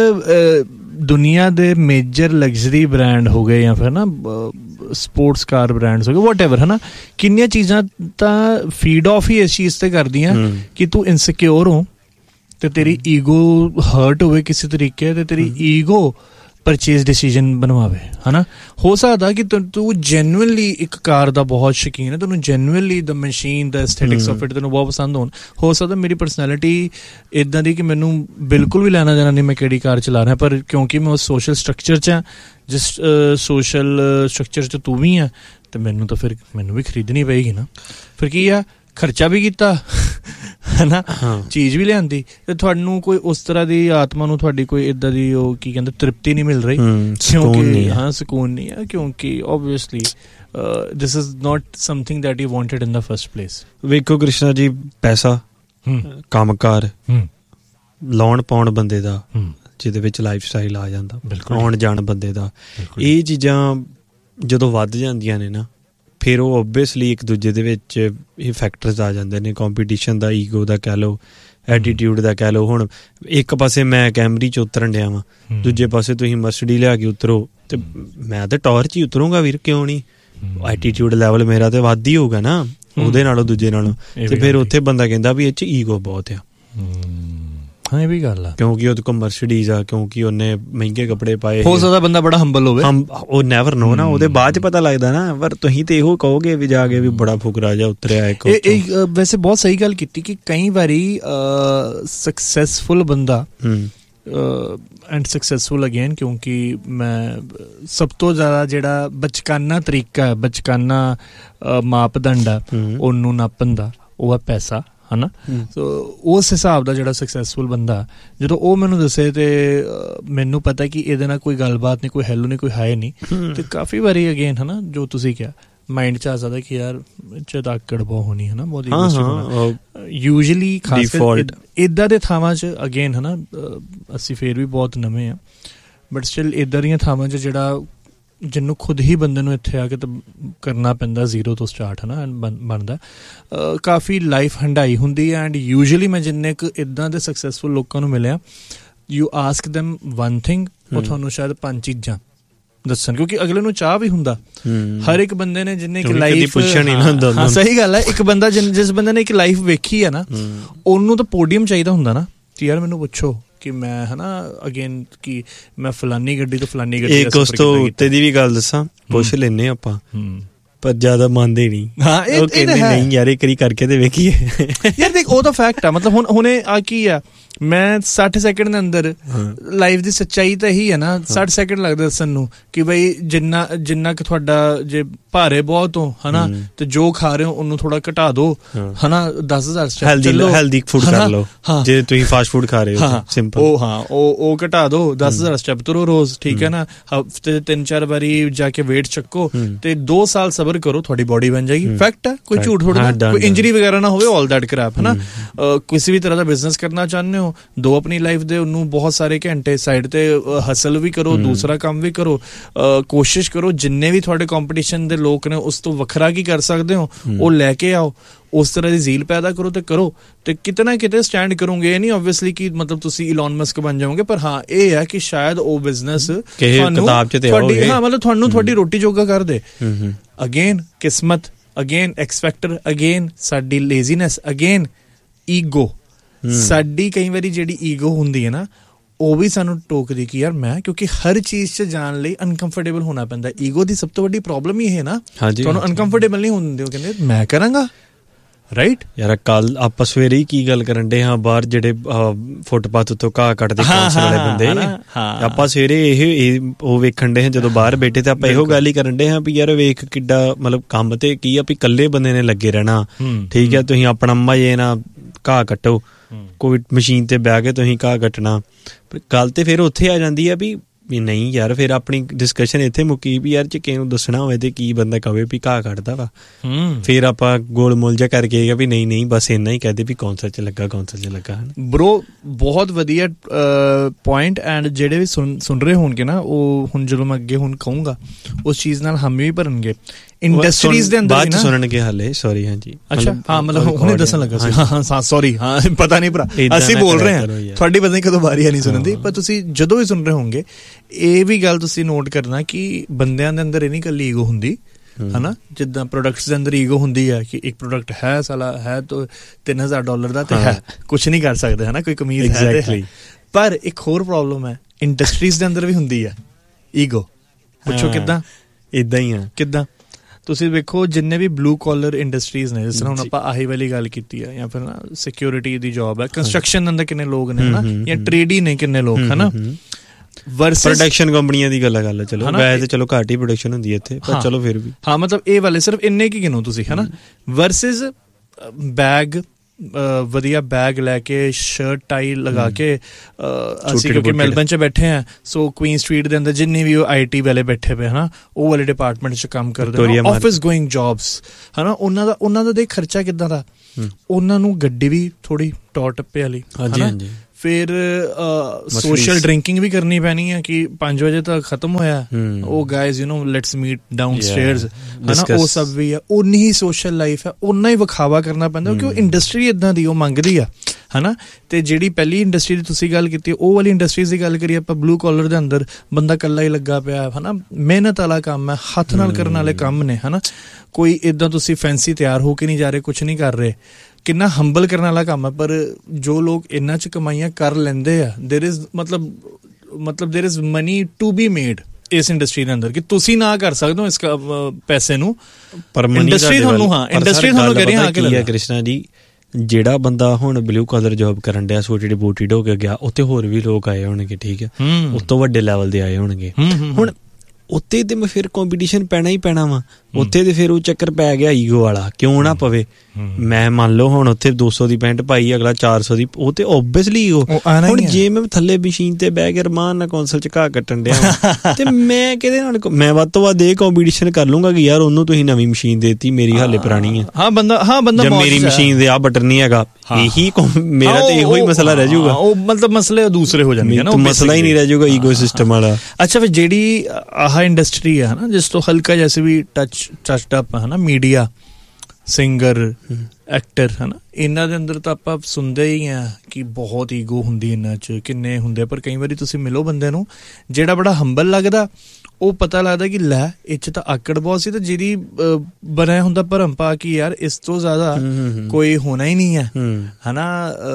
ਦੁਨੀਆ ਦੇ ਮੇਜਰ ਲਗਜ਼ਰੀ ਬ੍ਰਾਂਡ ਹੋ ਗਏ ਜਾਂ ਫਿਰ ਨਾ ਸਪੋਰਟਸ ਕਾਰ ਬ੍ਰਾਂਡਸ ਹੋ ਗਏ, ਵਾਟ ਐਵਰ ਹੈ ਨਾ, ਕਿੰਨੀਆਂ ਚੀਜ਼ਾਂ ਤਾਂ ਫੀਡ ਆਫ ਹੀ ਇਸ ਚੀਜ਼ ਤੇ ਕਰਦੀਆਂ ਕਿ ਤੂੰ ਇਨਸਿਕਿਓਰ ਹੋ ਤੇ ਤੇਰੀ ਈਗੋ ਹਰਟ ਹੋਵੇ ਕਿਸੇ ਤਰੀਕੇ, ਤੇ ਤੇਰੀ ਈਗੋ ਪਰਚੇਜ਼ ਡਿਸੀਜਨ ਬਣਵਾਵੇ ਹੈ ਨਾ। ਹੋ ਸਕਦਾ ਕਿ ਤੂੰ ਜੈਨੂਅਨਲੀ ਇੱਕ ਕਾਰ ਦਾ ਬਹੁਤ ਸ਼ੌਕੀਨ ਹੈ, ਤੈਨੂੰ genuinely the machine the ਐਸਥੈਟਿਕਸ of it ਤੈਨੂੰ ਬਹੁਤ ਪਸੰਦ ਹੋਣ। ਹੋ ਸਕਦਾ ਮੇਰੀ ਪਰਸਨੈਲਿਟੀ ਇੱਦਾਂ ਦੀ ਕਿ ਮੈਨੂੰ ਬਿਲਕੁਲ ਵੀ ਲੈਣਾ ਦੇਣਾ ਨਹੀਂ ਮੈਂ ਕਿਹੜੀ ਕਾਰ ਚਲਾ ਰਿਹਾ, ਪਰ ਕਿਉਂਕਿ ਮੈਂ ਉਸ ਸੋਸ਼ਲ ਸਟਰਕਚਰ 'ਚ ਹਾਂ, ਜਿਸ ਸੋਸ਼ਲ ਸਟਰਕਚਰ 'ਚ ਤੂੰ ਵੀ ਆ, ਤੇ ਮੈਨੂੰ ਤਾਂ ਫਿਰ ਮੈਨੂੰ ਵੀ ਖਰੀਦਣੀ ਪਏਗੀ ਨਾ। ਫਿਰ ਕੀ ਆ, ਖਰਚਾ ਵੀ ਕੀਤਾ ਹੈ ਨਾ, ਚੀਜ਼ ਵੀ ਲਿਆਂਦੀ, ਤੇ ਤੁਹਾਨੂੰ ਕੋਈ ਉਸ ਤਰ੍ਹਾਂ ਦੀ ਆਤਮਾ ਨੂੰ ਤੁਹਾਡੀ ਕੋਈ ਇੱਦਾਂ ਦੀ ਉਹ ਕੀ ਕਹਿੰਦੇ ਤ੍ਰਿਪਤੀ ਨਹੀਂ ਮਿਲ ਰਹੀ, ਕਿਉਂਕਿ ਹਾਂ ਸਕੂਨ ਨਹੀਂ ਹੈ, ਕਿਉਂਕਿ obviously this is not something that you wanted in the first place. ਵੇਖੋ ਕ੍ਰਿਸ਼ਨਾ ਜੀ, ਪੈਸਾ, ਕੰਮਕਾਰ, ਲਾਉਣ ਪਾਉਣ ਬੰਦੇ ਦਾ, ਜਿਹਦੇ ਵਿੱਚ ਲਾਈਫ ਸਟਾਈਲ ਆ ਜਾਂਦਾ, ਆਉਣ ਜਾਣ ਬੰਦੇ ਦਾ, ਇਹ ਚੀਜ਼ਾਂ ਜਦੋਂ ਵੱਧ ਜਾਂਦੀਆਂ ਨੇ ਨਾ, ਫਿਰ ਉਹ ਓਬਵੀਅਸਲੀ ਇੱਕ ਦੂਜੇ ਦੇ ਵਿੱਚ ਇਹ ਫੈਕਟਰਸ ਆ ਜਾਂਦੇ ਨੇ। ਕੰਪੀਟੀਸ਼ਨ ਦਾ, ਈਗੋ ਦਾ ਕਹਿ ਲਓ, ਐਟੀਟਿਊਡ ਦਾ ਕਹਿ ਲਓ। ਹੁਣ ਇੱਕ ਪਾਸੇ ਮੈਂ ਕੈਮਰੀ 'ਚ ਉਤਰਨ ਡਿਆ ਵਾਂ, ਦੂਜੇ ਪਾਸੇ ਤੁਸੀਂ ਮਰਸਡੀ ਲਿਆ ਕੇ ਉਤਰੋ, ਤੇ ਮੈਂ ਤਾਂ ਟੌਰ 'ਚ ਹੀ ਉਤਰੂੰਗਾ ਵੀਰ, ਕਿਉਂ ਨਹੀਂ। ਐਟੀਟਿਊਡ ਲੈਵਲ ਮੇਰਾ ਤਾਂ ਵੱਧ ਹੀ ਹੋਊਗਾ ਨਾ ਉਹਦੇ ਨਾਲੋਂ, ਦੂਜੇ ਨਾਲੋਂ, ਤੇ ਫਿਰ ਉੱਥੇ ਬੰਦਾ ਕਹਿੰਦਾ ਵੀ ਇਹ 'ਚ ਈਗੋ ਬਹੁਤ ਆ। ਹਾਂ, ਇਹ ਵੀ ਗੱਲ ਆ, ਕਿਉਂਕਿ ਉਹਦੇ ਕੋਲ ਮਰਸਡੀਜ਼ ਆ, ਕਿਉਂਕਿ ਉਹਨੇ ਮਹਿੰਗੇ ਕੱਪੜੇ ਪਾਏ। ਹੋ ਸਕਦਾ ਬੰਦਾ ਬੜਾ ਹੰਬਲ ਹੋਵੇ, ਉਹ ਨੈਵਰ ਨੋ ਨਾ, ਉਹਦੇ ਬਾਅਦ 'ਚ ਪਤਾ ਲੱਗਦਾ ਨਾ। ਪਰ ਤੁਸੀਂ ਤੇ ਇਹੋ ਕਹੋਗੇ ਵੀ ਜਾ ਕੇ ਵੀ ਬੜਾ ਫੁਕਰਾ ਜਿਹਾ ਉਤਰਿਆ ਇੱਕ। ਵੈਸੇ ਬਹੁਤ ਸਹੀ ਗੱਲ ਕੀਤੀ ਕਿ ਕਈ ਵਾਰੀ ਸਕਸੈਸਫੁਲ ਬੰਦਾ ਐਂਡ ਸਕਸੈਸਫੁਲ ਅਗੇਨ, ਕਿਉਂਕਿ ਮੈਂ ਸਭ ਤੋਂ ਜ਼ਿਆਦਾ ਜਿਹੜਾ ਬਚਕਾਨਾ ਤਰੀਕਾ ਹੈ, ਬਚਕਾਨਾ ਮਾਪਦੰਡ ਆ ਉਹਨੂੰ ਨਾਪਣ ਦਾ, ਉਹ ਹੈ ਪੈਸਾ ਹੈ ਨਾ। ਸੋ ਉਸ ਹਿਸਾਬ ਦਾ ਜਿਹੜਾ ਸਕਸੈਸਫੁਲ ਬੰਦਾ, ਜਦੋਂ ਉਹ ਮੈਨੂੰ ਦੱਸੇ ਤੇ ਮੈਨੂੰ ਪਤਾ ਕਿ ਇਹਦੇ ਨਾਲ ਕੋਈ ਗੱਲਬਾਤ ਨਹੀਂ, ਕੋਈ ਹੈਲੋ ਨਹੀਂ, ਕੋਈ ਹਾਏ ਨਹੀਂ, ਤੇ ਕਾਫੀ ਵਾਰੀ ਅਗੇਨ ਹੈ ਨਾ ਜੋ ਤੁਸੀਂ ਕਿਹਾ ਮਾਈਂਡ 'ਚ ਆ ਸਕਦਾ ਕਿ ਯਾਰ ਚ ਤਾਂ ਆਕੜ ਬਹੁਤ ਹੋਣੀ ਹੈ ਨਾ, ਬਹੁਤ ਯੂਜਲੀ ਖਾਸ ਇੱਦਾਂ ਦੇ ਥਾਵਾਂ 'ਚ ਅਗੇਨ ਹੈ ਨਾ। ਅਸੀਂ ਫੇਰ ਵੀ ਬਹੁਤ ਨਵੇਂ ਹਾਂ, ਬਟ ਸਟਿਲ ਇੱਦਾਂ ਦੀਆਂ ਥਾਵਾਂ 'ਚ ਜਿਹੜਾ ਜਿਹਨੂੰ ਖੁਦ ਹੀ ਬੰਦੇ ਨੂੰ ਇੱਥੇ ਆ ਕੇ ਤਾਂ ਕਰਨਾ ਪੈਂਦਾ, ਜ਼ੀਰੋ ਤੋਂ ਸਟਾਰਟ ਹੈ ਨਾ ਬਣਦਾ, ਕਾਫੀ ਲਾਈਫ ਹੰਡਾਈ ਹੁੰਦੀ ਹੈ। ਐਂਡ ਯੂਜਲੀ ਮੈਂ ਜਿੰਨੇ ਕੁ ਇੱਦਾਂ ਦੇ ਸਕਸੈਸਫੁਲ ਲੋਕਾਂ ਨੂੰ ਮਿਲਿਆ, you ask them one thing, ਉਹ ਤੁਹਾਨੂੰ ਸ਼ਾਇਦ ਪੰਜ ਚੀਜ਼ਾਂ ਦੱਸਣ, ਕਿਉਂਕਿ ਅਗਲੇ ਨੂੰ ਚਾਹ ਵੀ ਹੁੰਦਾ। ਹਰ ਇੱਕ ਬੰਦੇ ਨੇ ਜਿੰਨੇ ਇੱਕ ਲਾਈਫ, ਹਾਂ ਸਹੀ ਗੱਲ ਹੈ, ਇੱਕ ਬੰਦਾ ਜਿਸ ਬੰਦੇ ਨੇ ਇੱਕ ਲਾਈਫ ਵੇਖੀ ਹੈ ਨਾ, ਉਹਨੂੰ ਤਾਂ ਪੋਡੀਅਮ ਚਾਹੀਦਾ ਹੁੰਦਾ ਨਾ ਕਿ ਯਾਰ ਮੈਨੂੰ ਪੁੱਛੋ ਕਿ ਮੈਂ ਹੈ ਨਾ ਅਗੇਨ ਕਿ ਮੈਂ ਫਲਾਨੀ ਗੱਡੀ ਤੋਂ ਫਲਾਨੀ ਗੱਡੀ। ਇੱਕ ਉਸ ਤੋਂ ਉੱਤੇ ਦੀ ਵੀ ਗੱਲ ਦੱਸਾਂ, ਪੁੱਛ ਲੈਂਦੇ ਆਪਾਂ, ਪਰ ਜ਼ਿਆਦਾ ਮੰਨਦੇ ਨਹੀਂ। ਹਾਂ ਇਹ ਕਹਿੰਦੇ ਨਹੀਂ ਯਾਰ ਇੱਕ ਵਾਰੀ ਕਰਕੇ ਤੇ ਵੇਖੀਏ ਯਾਰ ਦੇਖ ਉਹ ਤਾਂ ਫੈਕਟ ਆ। ਮਤਲਬ ਹੁਣ ਹੁਣੇ ਆ ਕੀ ਆ, ਮੈਂ ਸੱਠ ਸੈਕਿੰਡ ਦੇ ਅੰਦਰ ਲਾਈਫ ਦੀ ਸੱਚਾਈ ਤਾਂ ਇਹੀ ਹੈ ਨਾ, ਸੱਠ ਸੈਕਿੰਡ ਲੱਗਦਾ ਦੱਸਣ ਨੂੰ ਕਿ ਬਈ ਜਿੰਨਾ ਜਿੰਨਾ ਕਿ ਤੁਹਾਡਾ ਜੇ ਭਾਰੇ ਬਹੁਤ ਹੋ ਹਨਾ ਤੇ ਜੋ ਖਾ ਰਹੇ ਹੋ ਉਹਨੂੰ ਥੋੜਾ ਘਟਾ ਦਿਓ ਹਨਾ, ਦਸ ਹਜ਼ਾਰ ਸਟੈਪ ਚੱਲੋ, ਹੈਲਦੀ ਫੂਡ ਕਰ ਲਓ ਜੇ ਤੁਸੀਂ ਫਾਸਟ ਫੂਡ ਖਾ ਰਹੇ ਹੋ ਸਿੰਪਲ ਉਹ ਹਾਂ ਉਹ ਉਹ ਘਟਾ ਦਿਓ, ਦਸ ਹਜ਼ਾਰ ਸਟੈਪ ਤੁਰੋ ਰੋਜ਼, ਠੀਕ ਹੈ ਨਾ, ਹਫ਼ਤੇ ਤਿੰਨ ਚਾਰ ਵਾਰੀ ਜਾ ਕੇ ਵੇਟ ਚੱਕੋ ਤੇ ਦੋ ਸਾਲ ਸਬਰ ਕਰੋ, ਤੁਹਾਡੀ ਬੋਡੀ ਬਣ ਜਾਏਗੀ। ਫੈਕਟ ਹੈ, ਕੋਈ ਝੂਠ ਥੋੜ੍ਹਾ, ਕੋਈ ਇੰਜਰੀ ਵਗੈਰਾ ਨਾ ਹੋਵੇ, ਆਲ ਦੈਟ ਕ੍ਰੈਪ ਹਨਾ। ਕਿਸੇ ਵੀ ਤਰ੍ਹਾਂ ਦਾ ਬਿਜ਼ਨਸ ਕਰਨਾ ਚਾਹੁੰਦੇ ਹੋ, ਦੋ ਆਪਣੀ ਲਾਈਫ ਦੇ ਉਹਨੂੰ ਬਹੁਤ ਸਾਰੇ ਘੰਟੇ ਸਾਈਡ ਤੇ ਹਸਲ ਵੀ ਕਰੋ, ਦੂਸਰਾ ਕੰਮ ਵੀ ਕਰੋ, ਕੋਸ਼ਿਸ਼ ਕਰੋ ਜਿੰਨੇ ਵੀ ਤੁਹਾਡੇ ਕੰਪੀਟੀਸ਼ਨ ਦੇ ਲੋਕ ਨੇ ਉਸ ਤੋਂ ਵੱਖਰਾ ਕੀ ਕਰ ਸਕਦੇ ਹੋ ਉਹ ਲੈ ਕੇ ਆਓ, ਉਸ ਤਰ੍ਹਾਂ ਦੀ ਜ਼ੀਲ ਪੈਦਾ ਕਰੋ ਤੇ ਕਰੋ ਤੇ ਕਿਤੇ ਨਾ ਕਿਤੇ ਸਟੈਂਡ ਕਰੋਗੇ। ਇਹ ਨਹੀਂ ਓਬਵੀਅਸਲੀ ਕਿ ਮਤਲਬ ਤੁਸੀਂ ਇਲਨ ਮਸਕ ਬਣ ਜਾਓਗੇ, ਪਰ ਹਾਂ ਇਹ ਹੈ ਕਿ ਸ਼ਾਇਦ ਉਹ ਬਿਜ਼ਨਸ ਤੁਹਾਨੂੰ ਤੁਹਾਡੀ ਹਾਂ ਮਤਲਬ ਤੁਹਾਨੂੰ ਤੁਹਾਡੀ ਰੋਟੀ ਜੋਗਾ ਕਰ ਦੇ। ਅਗੇਨ ਕਿਸਮਤ, ਅਗੇਨ ਐਕਸ ਫੈਕਟਰ, ਅਗੇਨ ਸਾਡੀ ਲੇਜ਼ੀਨੈਸ, ਅਗੇਨ ਈਗੋ। ਸਾਡੀ ਕਈ ਵਾਰੀ ਜਿਹੜੀ ਈਗੋ ਹੁੰਦੀ ਹੈ ਨਾ ਉਹ ਵੀ ਸਾਨੂੰ ਟੋਕਦੀ ਕਿ ਯਾਰ ਮੈਂ, ਕਿਉਂਕਿ ਹਰ ਚੀਜ਼ 'ਚ ਜਾਣ ਲਈ ਅਨਕੰਫਰਟੇਬਲ ਹੋਣਾ ਪੈਂਦਾ। ਈਗੋ ਦੀ ਸਭ ਤੋਂ ਵੱਡੀ ਪ੍ਰੋਬਲਮ ਹੀ ਹੈ ਨਾ, ਤੁਹਾਨੂੰ ਅਨਕੰਫਰਟੇਬਲ ਨਹੀਂ ਹੋਣ ਦਿੰਦੇ। ਉਹ ਕਹਿੰਦੇ ਮੈਂ ਕਰਾਂਗਾ ਰਾਈਟ। ਯਾਰ ਕੱਲ ਆਪਾਂ ਸਵੇਰੇ ਹੀ ਕੀ ਗੱਲ ਕਰਨ ਡੇ ਹਾਂ, ਬਾਹਰ ਜਿਹੜੇ ਫੁੱਟਪਾਥ ਉੱਤੋਂ ਘਾਹ ਕੱਟਦੇ ਕੌਂਸਲ ਵਾਲੇ ਬੰਦੇ, ਆਪਾਂ ਸਵੇਰੇ ਇਹ ਉਹ ਵੇਖਣ ਡੇ ਹਾਂ ਜਦੋਂ ਬਾਹਰ ਬੈਠੇ ਤੇ ਆਪਾਂ ਇਹੋ ਗੱਲ ਹੀ ਕਰਨ ਡੇ ਹਾਂ ਵੀ ਯਾਰ ਵੇਖ ਕਿੱਡਾ ਮਤਲਬ ਕੰਮ ਤੇ ਕੀ ਆ ਵੀ ਇਕੱਲੇ ਬੰਦੇ ਨੇ ਲੱਗੇ ਰਹਿਣਾ, ਠੀਕ ਹੈ, ਤੁਸੀਂ ਆਪਣਾ ਮਜ਼ੇ ਨਾਲ ਘਾਹ ਕੱਟੋ, ਕੋਈ ਮਸ਼ੀਨ ਤੇ ਬਹਿ ਕੇ ਤੁਸੀਂ ਘਾਹ ਕੱਟਣਾ। ਗੱਲ ਤੇ ਫਿਰ ਉੱਥੇ ਆ ਜਾਂਦੀ ਆ ਵੀ ਵੀ ਨਹੀਂ ਯਾਰ, ਫਿਰ ਆਪਣੀ ਡਿਸਕਸ਼ਨ ਇੱਥੇ ਮੁੱਕੀ ਵੀ ਯਾਰ ਜੇ ਕਿਸੇ ਨੂੰ ਦੱਸਣਾ ਹੋਵੇ ਤੇ ਕੀ ਬੰਦਾ ਕਵੇ ਵੀ ਘਾਹ ਕੱਢਦਾ ਵਾ, ਫਿਰ ਆਪਾਂ ਗੋਲ ਮੋਲ ਜਿਹਾ ਕਰਕੇ ਵੀ ਨਹੀਂ ਨਹੀਂ ਬਸ ਇੰਨਾ ਹੀ ਕਹਦੇ ਵੀ ਕੌਂਸਲ 'ਚ ਲੱਗਾ ਕੌਂਸਲ 'ਚ ਲੱਗਾ। ਬਰੋ ਬਹੁਤ ਵਧੀਆ ਪੁਆਇੰਟ। ਐਂਡ ਜਿਹੜੇ ਵੀ ਸੁਣ ਸੁਣ ਰਹੇ ਹੋਣਗੇ ਨਾ ਉਹ ਹੁਣ ਜਦੋਂ ਮੈਂ ਅੱਗੇ ਹੁਣ ਕਹੂੰਗਾ ਉਸ ਚੀਜ਼ ਨਾਲ ਹਾਮੀ ਵੀ ਭਰਨਗੇ। ਇੰਡਸਟਰੀਜ਼ ਦੇ ਅੰਦਰ ਬਾਅਦ ਸੁਣਨਗੇ ਹਾਲੇ, ਸੌਰੀ। ਹਾਂਜੀ ਅੱਛਾ ਹਾਂ ਮਤਲਬ ਹੁਣੇ ਦੱਸਣ ਲੱਗਾ ਸੀ, ਹਾਂ ਹਾਂ ਸੌਰੀ, ਹਾਂ ਪਤਾ ਨਹੀਂ ਭਰਾ ਅਸੀਂ ਬੋਲ ਰਹੇ ਹਾਂ, ਤੁਹਾਡੀ ਪਤਾ ਨਹੀਂ ਕਦੋਂ ਵਾਰੀ ਆ ਨਹੀਂ ਸੁਣਨ ਦੀ, ਪਰ ਤੁਸੀਂ ਜਦੋਂ ਵੀ ਸੁਣ ਰਹੇ ਹੋਣਗੇ ਇਹ ਵੀ ਗੱਲ ਤੁਸੀਂ ਨੋਟ ਕਰਨਾ ਕਿ ਬੰਦਿਆਂ ਦੇ ਅੰਦਰ ਇਹ ਨਹੀਂ ਇਕੱਲੀ ਈਗੋ ਹੁੰਦੀ ਹਨਾ, ਜਿੱਦਾਂ ਪ੍ਰੋਡਕਟਸ ਦੇ ਅੰਦਰ ਈਗੋ ਹੁੰਦੀ ਹੈ ਕਿ ਇੱਕ ਪ੍ਰੋਡਕਟ ਹੈ ਸਾਲਾ ਹੈ ਤਾਂ ਤਿੰਨ ਹਜ਼ਾਰ ਡਾਲਰ ਦਾ ਤੇ ਹੈ, ਕੁਛ ਨਹੀਂ ਕਰ ਸਕਦੇ ਹਨਾ, ਕੋਈ ਕਮੀਜ਼ ਹੈ। ਪਰ ਇੱਕ ਹੋਰ ਪ੍ਰੋਬਲਮ ਹੈ ਇੰਡਸਟਰੀਜ਼ ਦੇ ਅੰਦਰ ਵੀ ਹੁੰਦੀ ਹੈ ਈਗੋ। ਪੁੱਛੋ ਕਿੱਦਾਂ? ਏਦਾਂ ਹੀ ਆ। ਕਿੱਦਾਂ? ਤੁਸੀਂ ਵੇਖੋ ਜਿੰਨੇ ਵੀ ਬਲੂ ਕਾਲਰ ਇੰਡਸਟਰੀਜ਼ ਨੇ, ਜਿਸ ਤਰ੍ਹਾਂ ਹੁਣ ਆਪਾਂ ਆਹੀ ਵਾਲੀ ਗੱਲ ਕੀਤੀ ਹੈ, ਜਾਂ ਫਿਰ ਨਾ ਸਿਕਿਉਰਿਟੀ ਦੀ ਜੋਬ ਹੈ, ਕੰਸਟਰਕਸ਼ਨ ਦੇ ਅੰਦਰ ਕਿੰਨੇ ਲੋਕ ਨੇ ਹਨਾ, ਜਾਂ ਟ੍ਰੇਡੀ ਨੇ ਕਿੰਨੇ ਲੋਕ ਹਨਾ, ਪ੍ਰੋਡਕਸ਼ਨ ਕੰਪਨੀਆਂ ਦੀ ਗੱਲ ਗੱਲ ਚਲੋ ਵੈਸੇ ਤੇ ਚਲੋ ਘੱਟ ਹੀ ਪ੍ਰੋਡਕਸ਼ਨ ਹੁੰਦੀ ਹੈ ਇੱਥੇ, ਪਰ ਚਲੋ ਫਿਰ ਵੀ ਹਾਂ ਮਤਲਬ ਇਹ ਵਾਲੇ ਸਿਰਫ ਇੰਨੇ ਕੀ ਗਿਣੋ ਤੁਸੀਂ ਹਨਾ, ਵਰਸਿਸ ਬੈਗ ਵਧੀਆ ਬੈਗ ਲੈ ਕੇ ਸ਼ਰਟ ਟਾਈ ਲਗਾ ਕੇ ਅਸੀਂ ਕਿਉਂਕਿ ਮੈਲਬਨ 'ਚ ਬੈਠੇ ਹਾਂ, ਸੋ ਕੁਈਨ ਸਟਰੀਟ ਦੇ ਅੰਦਰ ਜਿੰਨੇ ਵੀ ਉਹ ਆਈ ਟੀ ਵਾਲੇ ਬੈਠੇ ਪਏ ਹਨਾ, ਉਹ ਵਾਲੇ ਡਿਪਾਰਟਮੈਂਟ 'ਚ ਕੰਮ ਕਰਦੇ, ਆਫਿਸ ਗੋਇੰਗ ਜੋਬਸ ਹਨਾ, ਉਹਨਾਂ ਦਾ ਉਹਨਾਂ ਦਾ ਦੇਖ ਖਰਚਾ ਕਿੱਦਾਂ ਦਾ, ਉਹਨਾਂ ਨੂੰ ਗੱਡੀ ਵੀ ਥੋੜੀ ਟੌਰ ਟੱਪੇ ਵਾਲੀ, ਫਿਰ ਸੋਸ਼ਲ ਡਰਿੰਕਿੰਗ ਵੀ ਕਰਨੀ ਪੈਣੀ ਹੈ ਕਿ ਪੰਜ ਵਜੇ ਤੱਕ ਖਤਮ ਹੋਇਆ, ਉਹ guys you know let's meat down stairs ਹਨਾ, ਉਹ ਸਭ ਵੀ ਆ। ਉਨੀ ਹੀ ਸੋਸ਼ਲ ਲਾਈਫ ਹੈ, ਉਨਾ ਹੀ ਵਿਖਾਵਾ ਕਰਨਾ ਪੈਂਦਾ ਕਿਉਂਕਿ ਉਹ ਇੰਡਸਟਰੀ ਇੱਦਾਂ ਦੀ ਉਹ ਮੰਗਦੀ ਆ ਹਨਾ। ਤੇ ਜਿਹੜੀ ਪਹਿਲੀ ਇੰਡਸਟਰੀ ਦੀ ਤੁਸੀਂ ਗੱਲ ਕੀਤੀ ਉਹ ਵਾਲੀ ਇੰਡਸਟਰੀਜ਼ ਦੀ ਗੱਲ ਕਰੀਏ ਆਪਾਂ, ਬਲੂ ਕਾਲਰ ਦੇ ਅੰਦਰ ਬੰਦਾ ਇਕੱਲਾ ਹੀ ਲੱਗਾ ਪਿਆ ਹਨਾ, ਮਿਹਨਤ ਵਾਲਾ ਕੰਮ ਹੈ, ਹੱਥ ਨਾਲ ਕਰਨ ਵਾਲੇ ਕੰਮ ਨੇ ਹਨਾ, ਕੋਈ ਇੱਦਾਂ ਤੁਸੀਂ ਫੈਂਸੀ ਤਿਆਰ ਹੋ ਕੇ ਨਹੀਂ ਜਾ ਰਹੇ, ਕੁਛ ਨਹੀਂ ਕਰ ਰਹੇ, ਕਿੰਨਾ ਹੰਬਲ ਕਰਨ ਵਾਲਾ ਕੰਮ ਹੈ। ਪਰ ਜੋ ਲੋਕ ਇਹਨਾਂ 'ਚ ਕਮਾਈਆਂ ਕਰ ਲੈਂਦੇ ਆ, ਦੇਰ ਇਜ਼ ਮਤਲਬ ਮਤਲਬ there is money to be made ਇਸ ਇੰਡਸਟਰੀ ਦੇ ਅੰਦਰ ਕਿ ਤੁਸੀਂ ਨਾ ਕਰ ਸਕਦੇ ਹੋ ਇਸ ਪੈਸੇ ਨੂੰ, ਪਰ ਇੰਡਸਟਰੀ ਤੁਹਾਨੂੰ ਹਾਂ ਇੰਡਸਟਰੀ ਤੁਹਾਨੂੰ ਕਹਿ ਰਹੀ ਹਾਂ ਕਿ ਕ੍ਰਿਸ਼ਨਾ ਜੀ ਜਿਹੜਾ ਬੰਦਾ ਹੁਣ ਬਲੂ ਕਾਲਰ ਜੋਬ ਕਰਨ ਡਿਆ ਸੋਟੀਡ ਬੂਟੀਡ ਹੋ ਕੇ ਗਿਆ, ਉੱਥੇ ਹੋਰ ਵੀ ਲੋਕ ਆਏ ਹੋਣਗੇ, ਠੀਕ ਹੈ, ਉਸ ਤੋਂ ਵੱਡੇ ਲੈਵਲ ਦੇ ਆਏ ਹੋਣਗੇ। ਹੁਣ ਉੱਥੇ ਤੇ ਫਿਰ ਕੰਪੀਟੀਸ਼ਨ ਪੈਣਾ ਹੀ ਪੈਣਾ ਵਾ, ਉੱਥੇ ਤੇ ਫਿਰ ਉਹ ਚੱਕਰ ਪੈ ਗਿਆ ਈਗੋ ਵਾਲਾ, ਕਿਉਂ ਨਾ ਪਵੇ। ਮੈਂ ਮੰਨ ਲਓ ਹੁਣ ਉੱਥੇ ਦੋ ਸੌ ਦੀ ਪੈਂਟ ਪਾਈ, ਅਗਲਾ ਚਾਰ ਸੌ ਦੀ, ਉਹ ਤੇ ਓਬਵੀਅਸਲੀ ਈਗੋ। ਹੁਣ ਜੇ ਮੈਂ ਥੱਲੇ ਮਸ਼ੀਨ ਤੇ ਬਹਿ ਕੇ ਰਮਾਨ ਨਾਲ ਕੌਂਸਲ ਚ ਘਾਹ ਕੱਟਣ ਡਿਆ ਤੇ ਮੈਂ ਕਿਹਦੇ ਨਾਲ, ਮੈਂ ਵੱਧ ਤੋਂ ਵੱਧ ਇਹ ਕੰਪੀਟੀਸ਼ਨ ਕਰ ਲੂੰਗਾ ਕਿ ਯਾਰ ਉਹਨੂੰ ਤੁਸੀਂ ਨਵੀਂ ਮਸ਼ੀਨ ਦੇਤੀ, ਮੇਰੀ ਹਾਲੇ ਪੁਰਾਣੀ ਹੈ। ਹਾਂ ਬੰਦਾ ਹਾਂ ਬੰਦਾ ਮੇਰੀ ਮਸ਼ੀਨ ਦੇ ਆਹ ਬਟਨ ਨਹੀਂ ਹੈਗਾ, ਇਹੀ ਮੇਰਾ ਤੇ ਇਹੋ ਹੀ ਮਸਲਾ ਰਹਿ ਜਾਊਗਾ। ਉਹ ਮਤਲਬ ਮਸਲੇ ਦੂਸਰੇ ਹੋ ਜਾਣਗੇ ਨਾ, ਮਸਲਾ ਹੀ ਨਹੀਂ ਰਹਿ ਜਾਊਗਾ ਈਗੋ ਸਿਸਟਮ ਵਾਲਾ। ਅੱਛਾ ਫਿਰ ਜਿਹੜੀ ਆਹ ਇੰਡਸਟਰੀ ਹੈ ਨਾ, ਜਿਸ ਤੋਂ ਹਲਕਾ ਜੈਸੇ ਵੀ ਟੱਚ ਟੱਚਡ ਅਪ ਹੈ ਨਾ, ਮੀਡੀਆ, ਸਿੰਗਰ, ਐਕਟਰ ਹੈ ਨਾ, ਇਹਨਾਂ ਦੇ ਅੰਦਰ ਤਾਂ ਆਪਾਂ ਸੁਣਦੇ ਹੀ ਹਾਂ ਕਿ ਬਹੁਤ ਈਗੋ ਹੁੰਦੀ ਇਹਨਾਂ 'ਚ, ਕਿੰਨੇ ਹੁੰਦੇ। ਪਰ ਕਈ ਵਾਰੀ ਤੁਸੀਂ ਮਿਲੋ ਬੰਦੇ ਨੂੰ ਜਿਹੜਾ ਬੜਾ ਹੰਬਲ ਲੱਗਦਾ, ਉਹ ਪਤਾ ਲੱਗਦਾ ਕਿ ਲੈ ਇਹ 'ਚ ਤਾਂ ਆਕੜ ਬਹੁਤ ਸੀ, ਤੇ ਜਿਹੜੀ ਬਣਿਆ ਹੁੰਦਾ ਭਰਮ ਪਾ ਕਿ ਯਾਰ ਇਸ ਤੋਂ ਜ਼ਿਆਦਾ ਕੋਈ ਹੋਣਾ ਹੀ ਨਹੀਂ ਹੈ ਹਨਾ,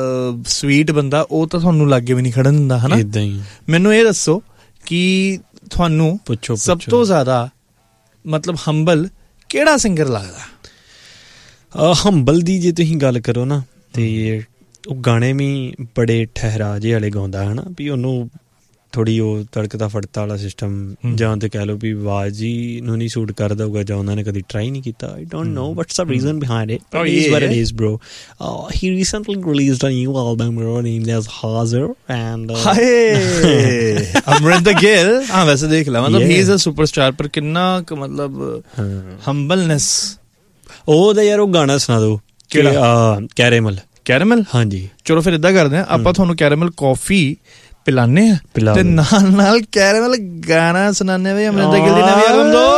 ਸਵੀਟ ਬੰਦਾ ਉਹ ਤਾਂ ਤੁਹਾਨੂੰ ਲਾਗੇ ਵੀ ਨਹੀਂ ਖੜਨ ਦਿੰਦਾ ਹਨਾ। ਏਦਾਂ ਹੀ ਮੈਨੂੰ ਇਹ ਦੱਸੋ ਕਿ ਤੁਹਾਨੂੰ ਸਭ ਤੋਂ ਜ਼ਿਆਦਾ ਮਤਲਬ ਹੰਬਲ ਕਿਹੜਾ ਸਿੰਗਰ ਲੱਗਦਾ? ਹੰਬਲ ਦੀ ਜੇ ਤੁਸੀਂ ਗੱਲ ਕਰੋ ਨਾ ਤੇ ਉਹ ਗਾਣੇ ਵੀ ਬੜੇ ਠਹਿਰਾ ਜਿਹੇ ਵਾਲੇ ਗਾਉਂਦਾ ਹੈ ਨਾ, ਵੀ ਉਹਨੂੰ ਥੋੜ੍ਹੀ ਉਹ ਤੜਕਦਾ ਫੜਤਾ ਵਾਲਾ ਸਿਸਟਮ ਜਾਂ ਤੇ ਕਹਿ ਲਓ ਵੀ ਆਵਾਜ਼ ਹੀ ਨੂੰ ਨਹੀਂ ਸੂਟ ਕਰਦਾ ਹੋਊਗਾ ਜਾਂ ਉਹਨਾਂ ਨੇ ਕਦੀ ਟਰਾਈ ਨਹੀਂ ਕੀਤਾ. I don't know what's the reason behind it, but it is what it is bro. He recently released a new album named as ਹਾਜ਼ਰ ਐਂਡ ਹਾਏ ਅਮਰਿੰਦਰ ਗਿੱਲ. ਹਾਂ ਵੈਸੇ ਦੇਖ ਲਾ ਮਤਲਬ ਹੀ ਇਜ਼ ਅ ਸੁਪਰਸਟਾਰ, ਪਰ ਕਿੰਨਾ ਮਤਲਬ ਹੰਬਲਨੈਸ. ਉਹ ਤਾਂ ਯਾਰ ਉਹ ਗਾਣਾ ਸੁਣਾ ਦਿਓ ਕਿਹੜਾ, ਕੈਰੇਮਲ. ਕੈਰੇਮਲ, ਹਾਂਜੀ. ਚਲੋ ਫਿਰ ਇੱਦਾਂ ਕਰਦੇ ਹਾਂ ਆਪਾਂ, ਤੁਹਾਨੂੰ ਕੈਰੇਮਲ ਕੌਫੀ ਪਿਲਾਨੇ ਆ ਤੇ ਨਾਲ ਨਾਲ ਕੈਰੇਮਲ ਗਾਣਾ ਸੁਣਾਨੇ ਵੀ ਅਮਰਿੰਦਰ ਗਿੱਲ ਦੀ ਨਵੀਂ ਐਲਬਮ ਤੋਂ.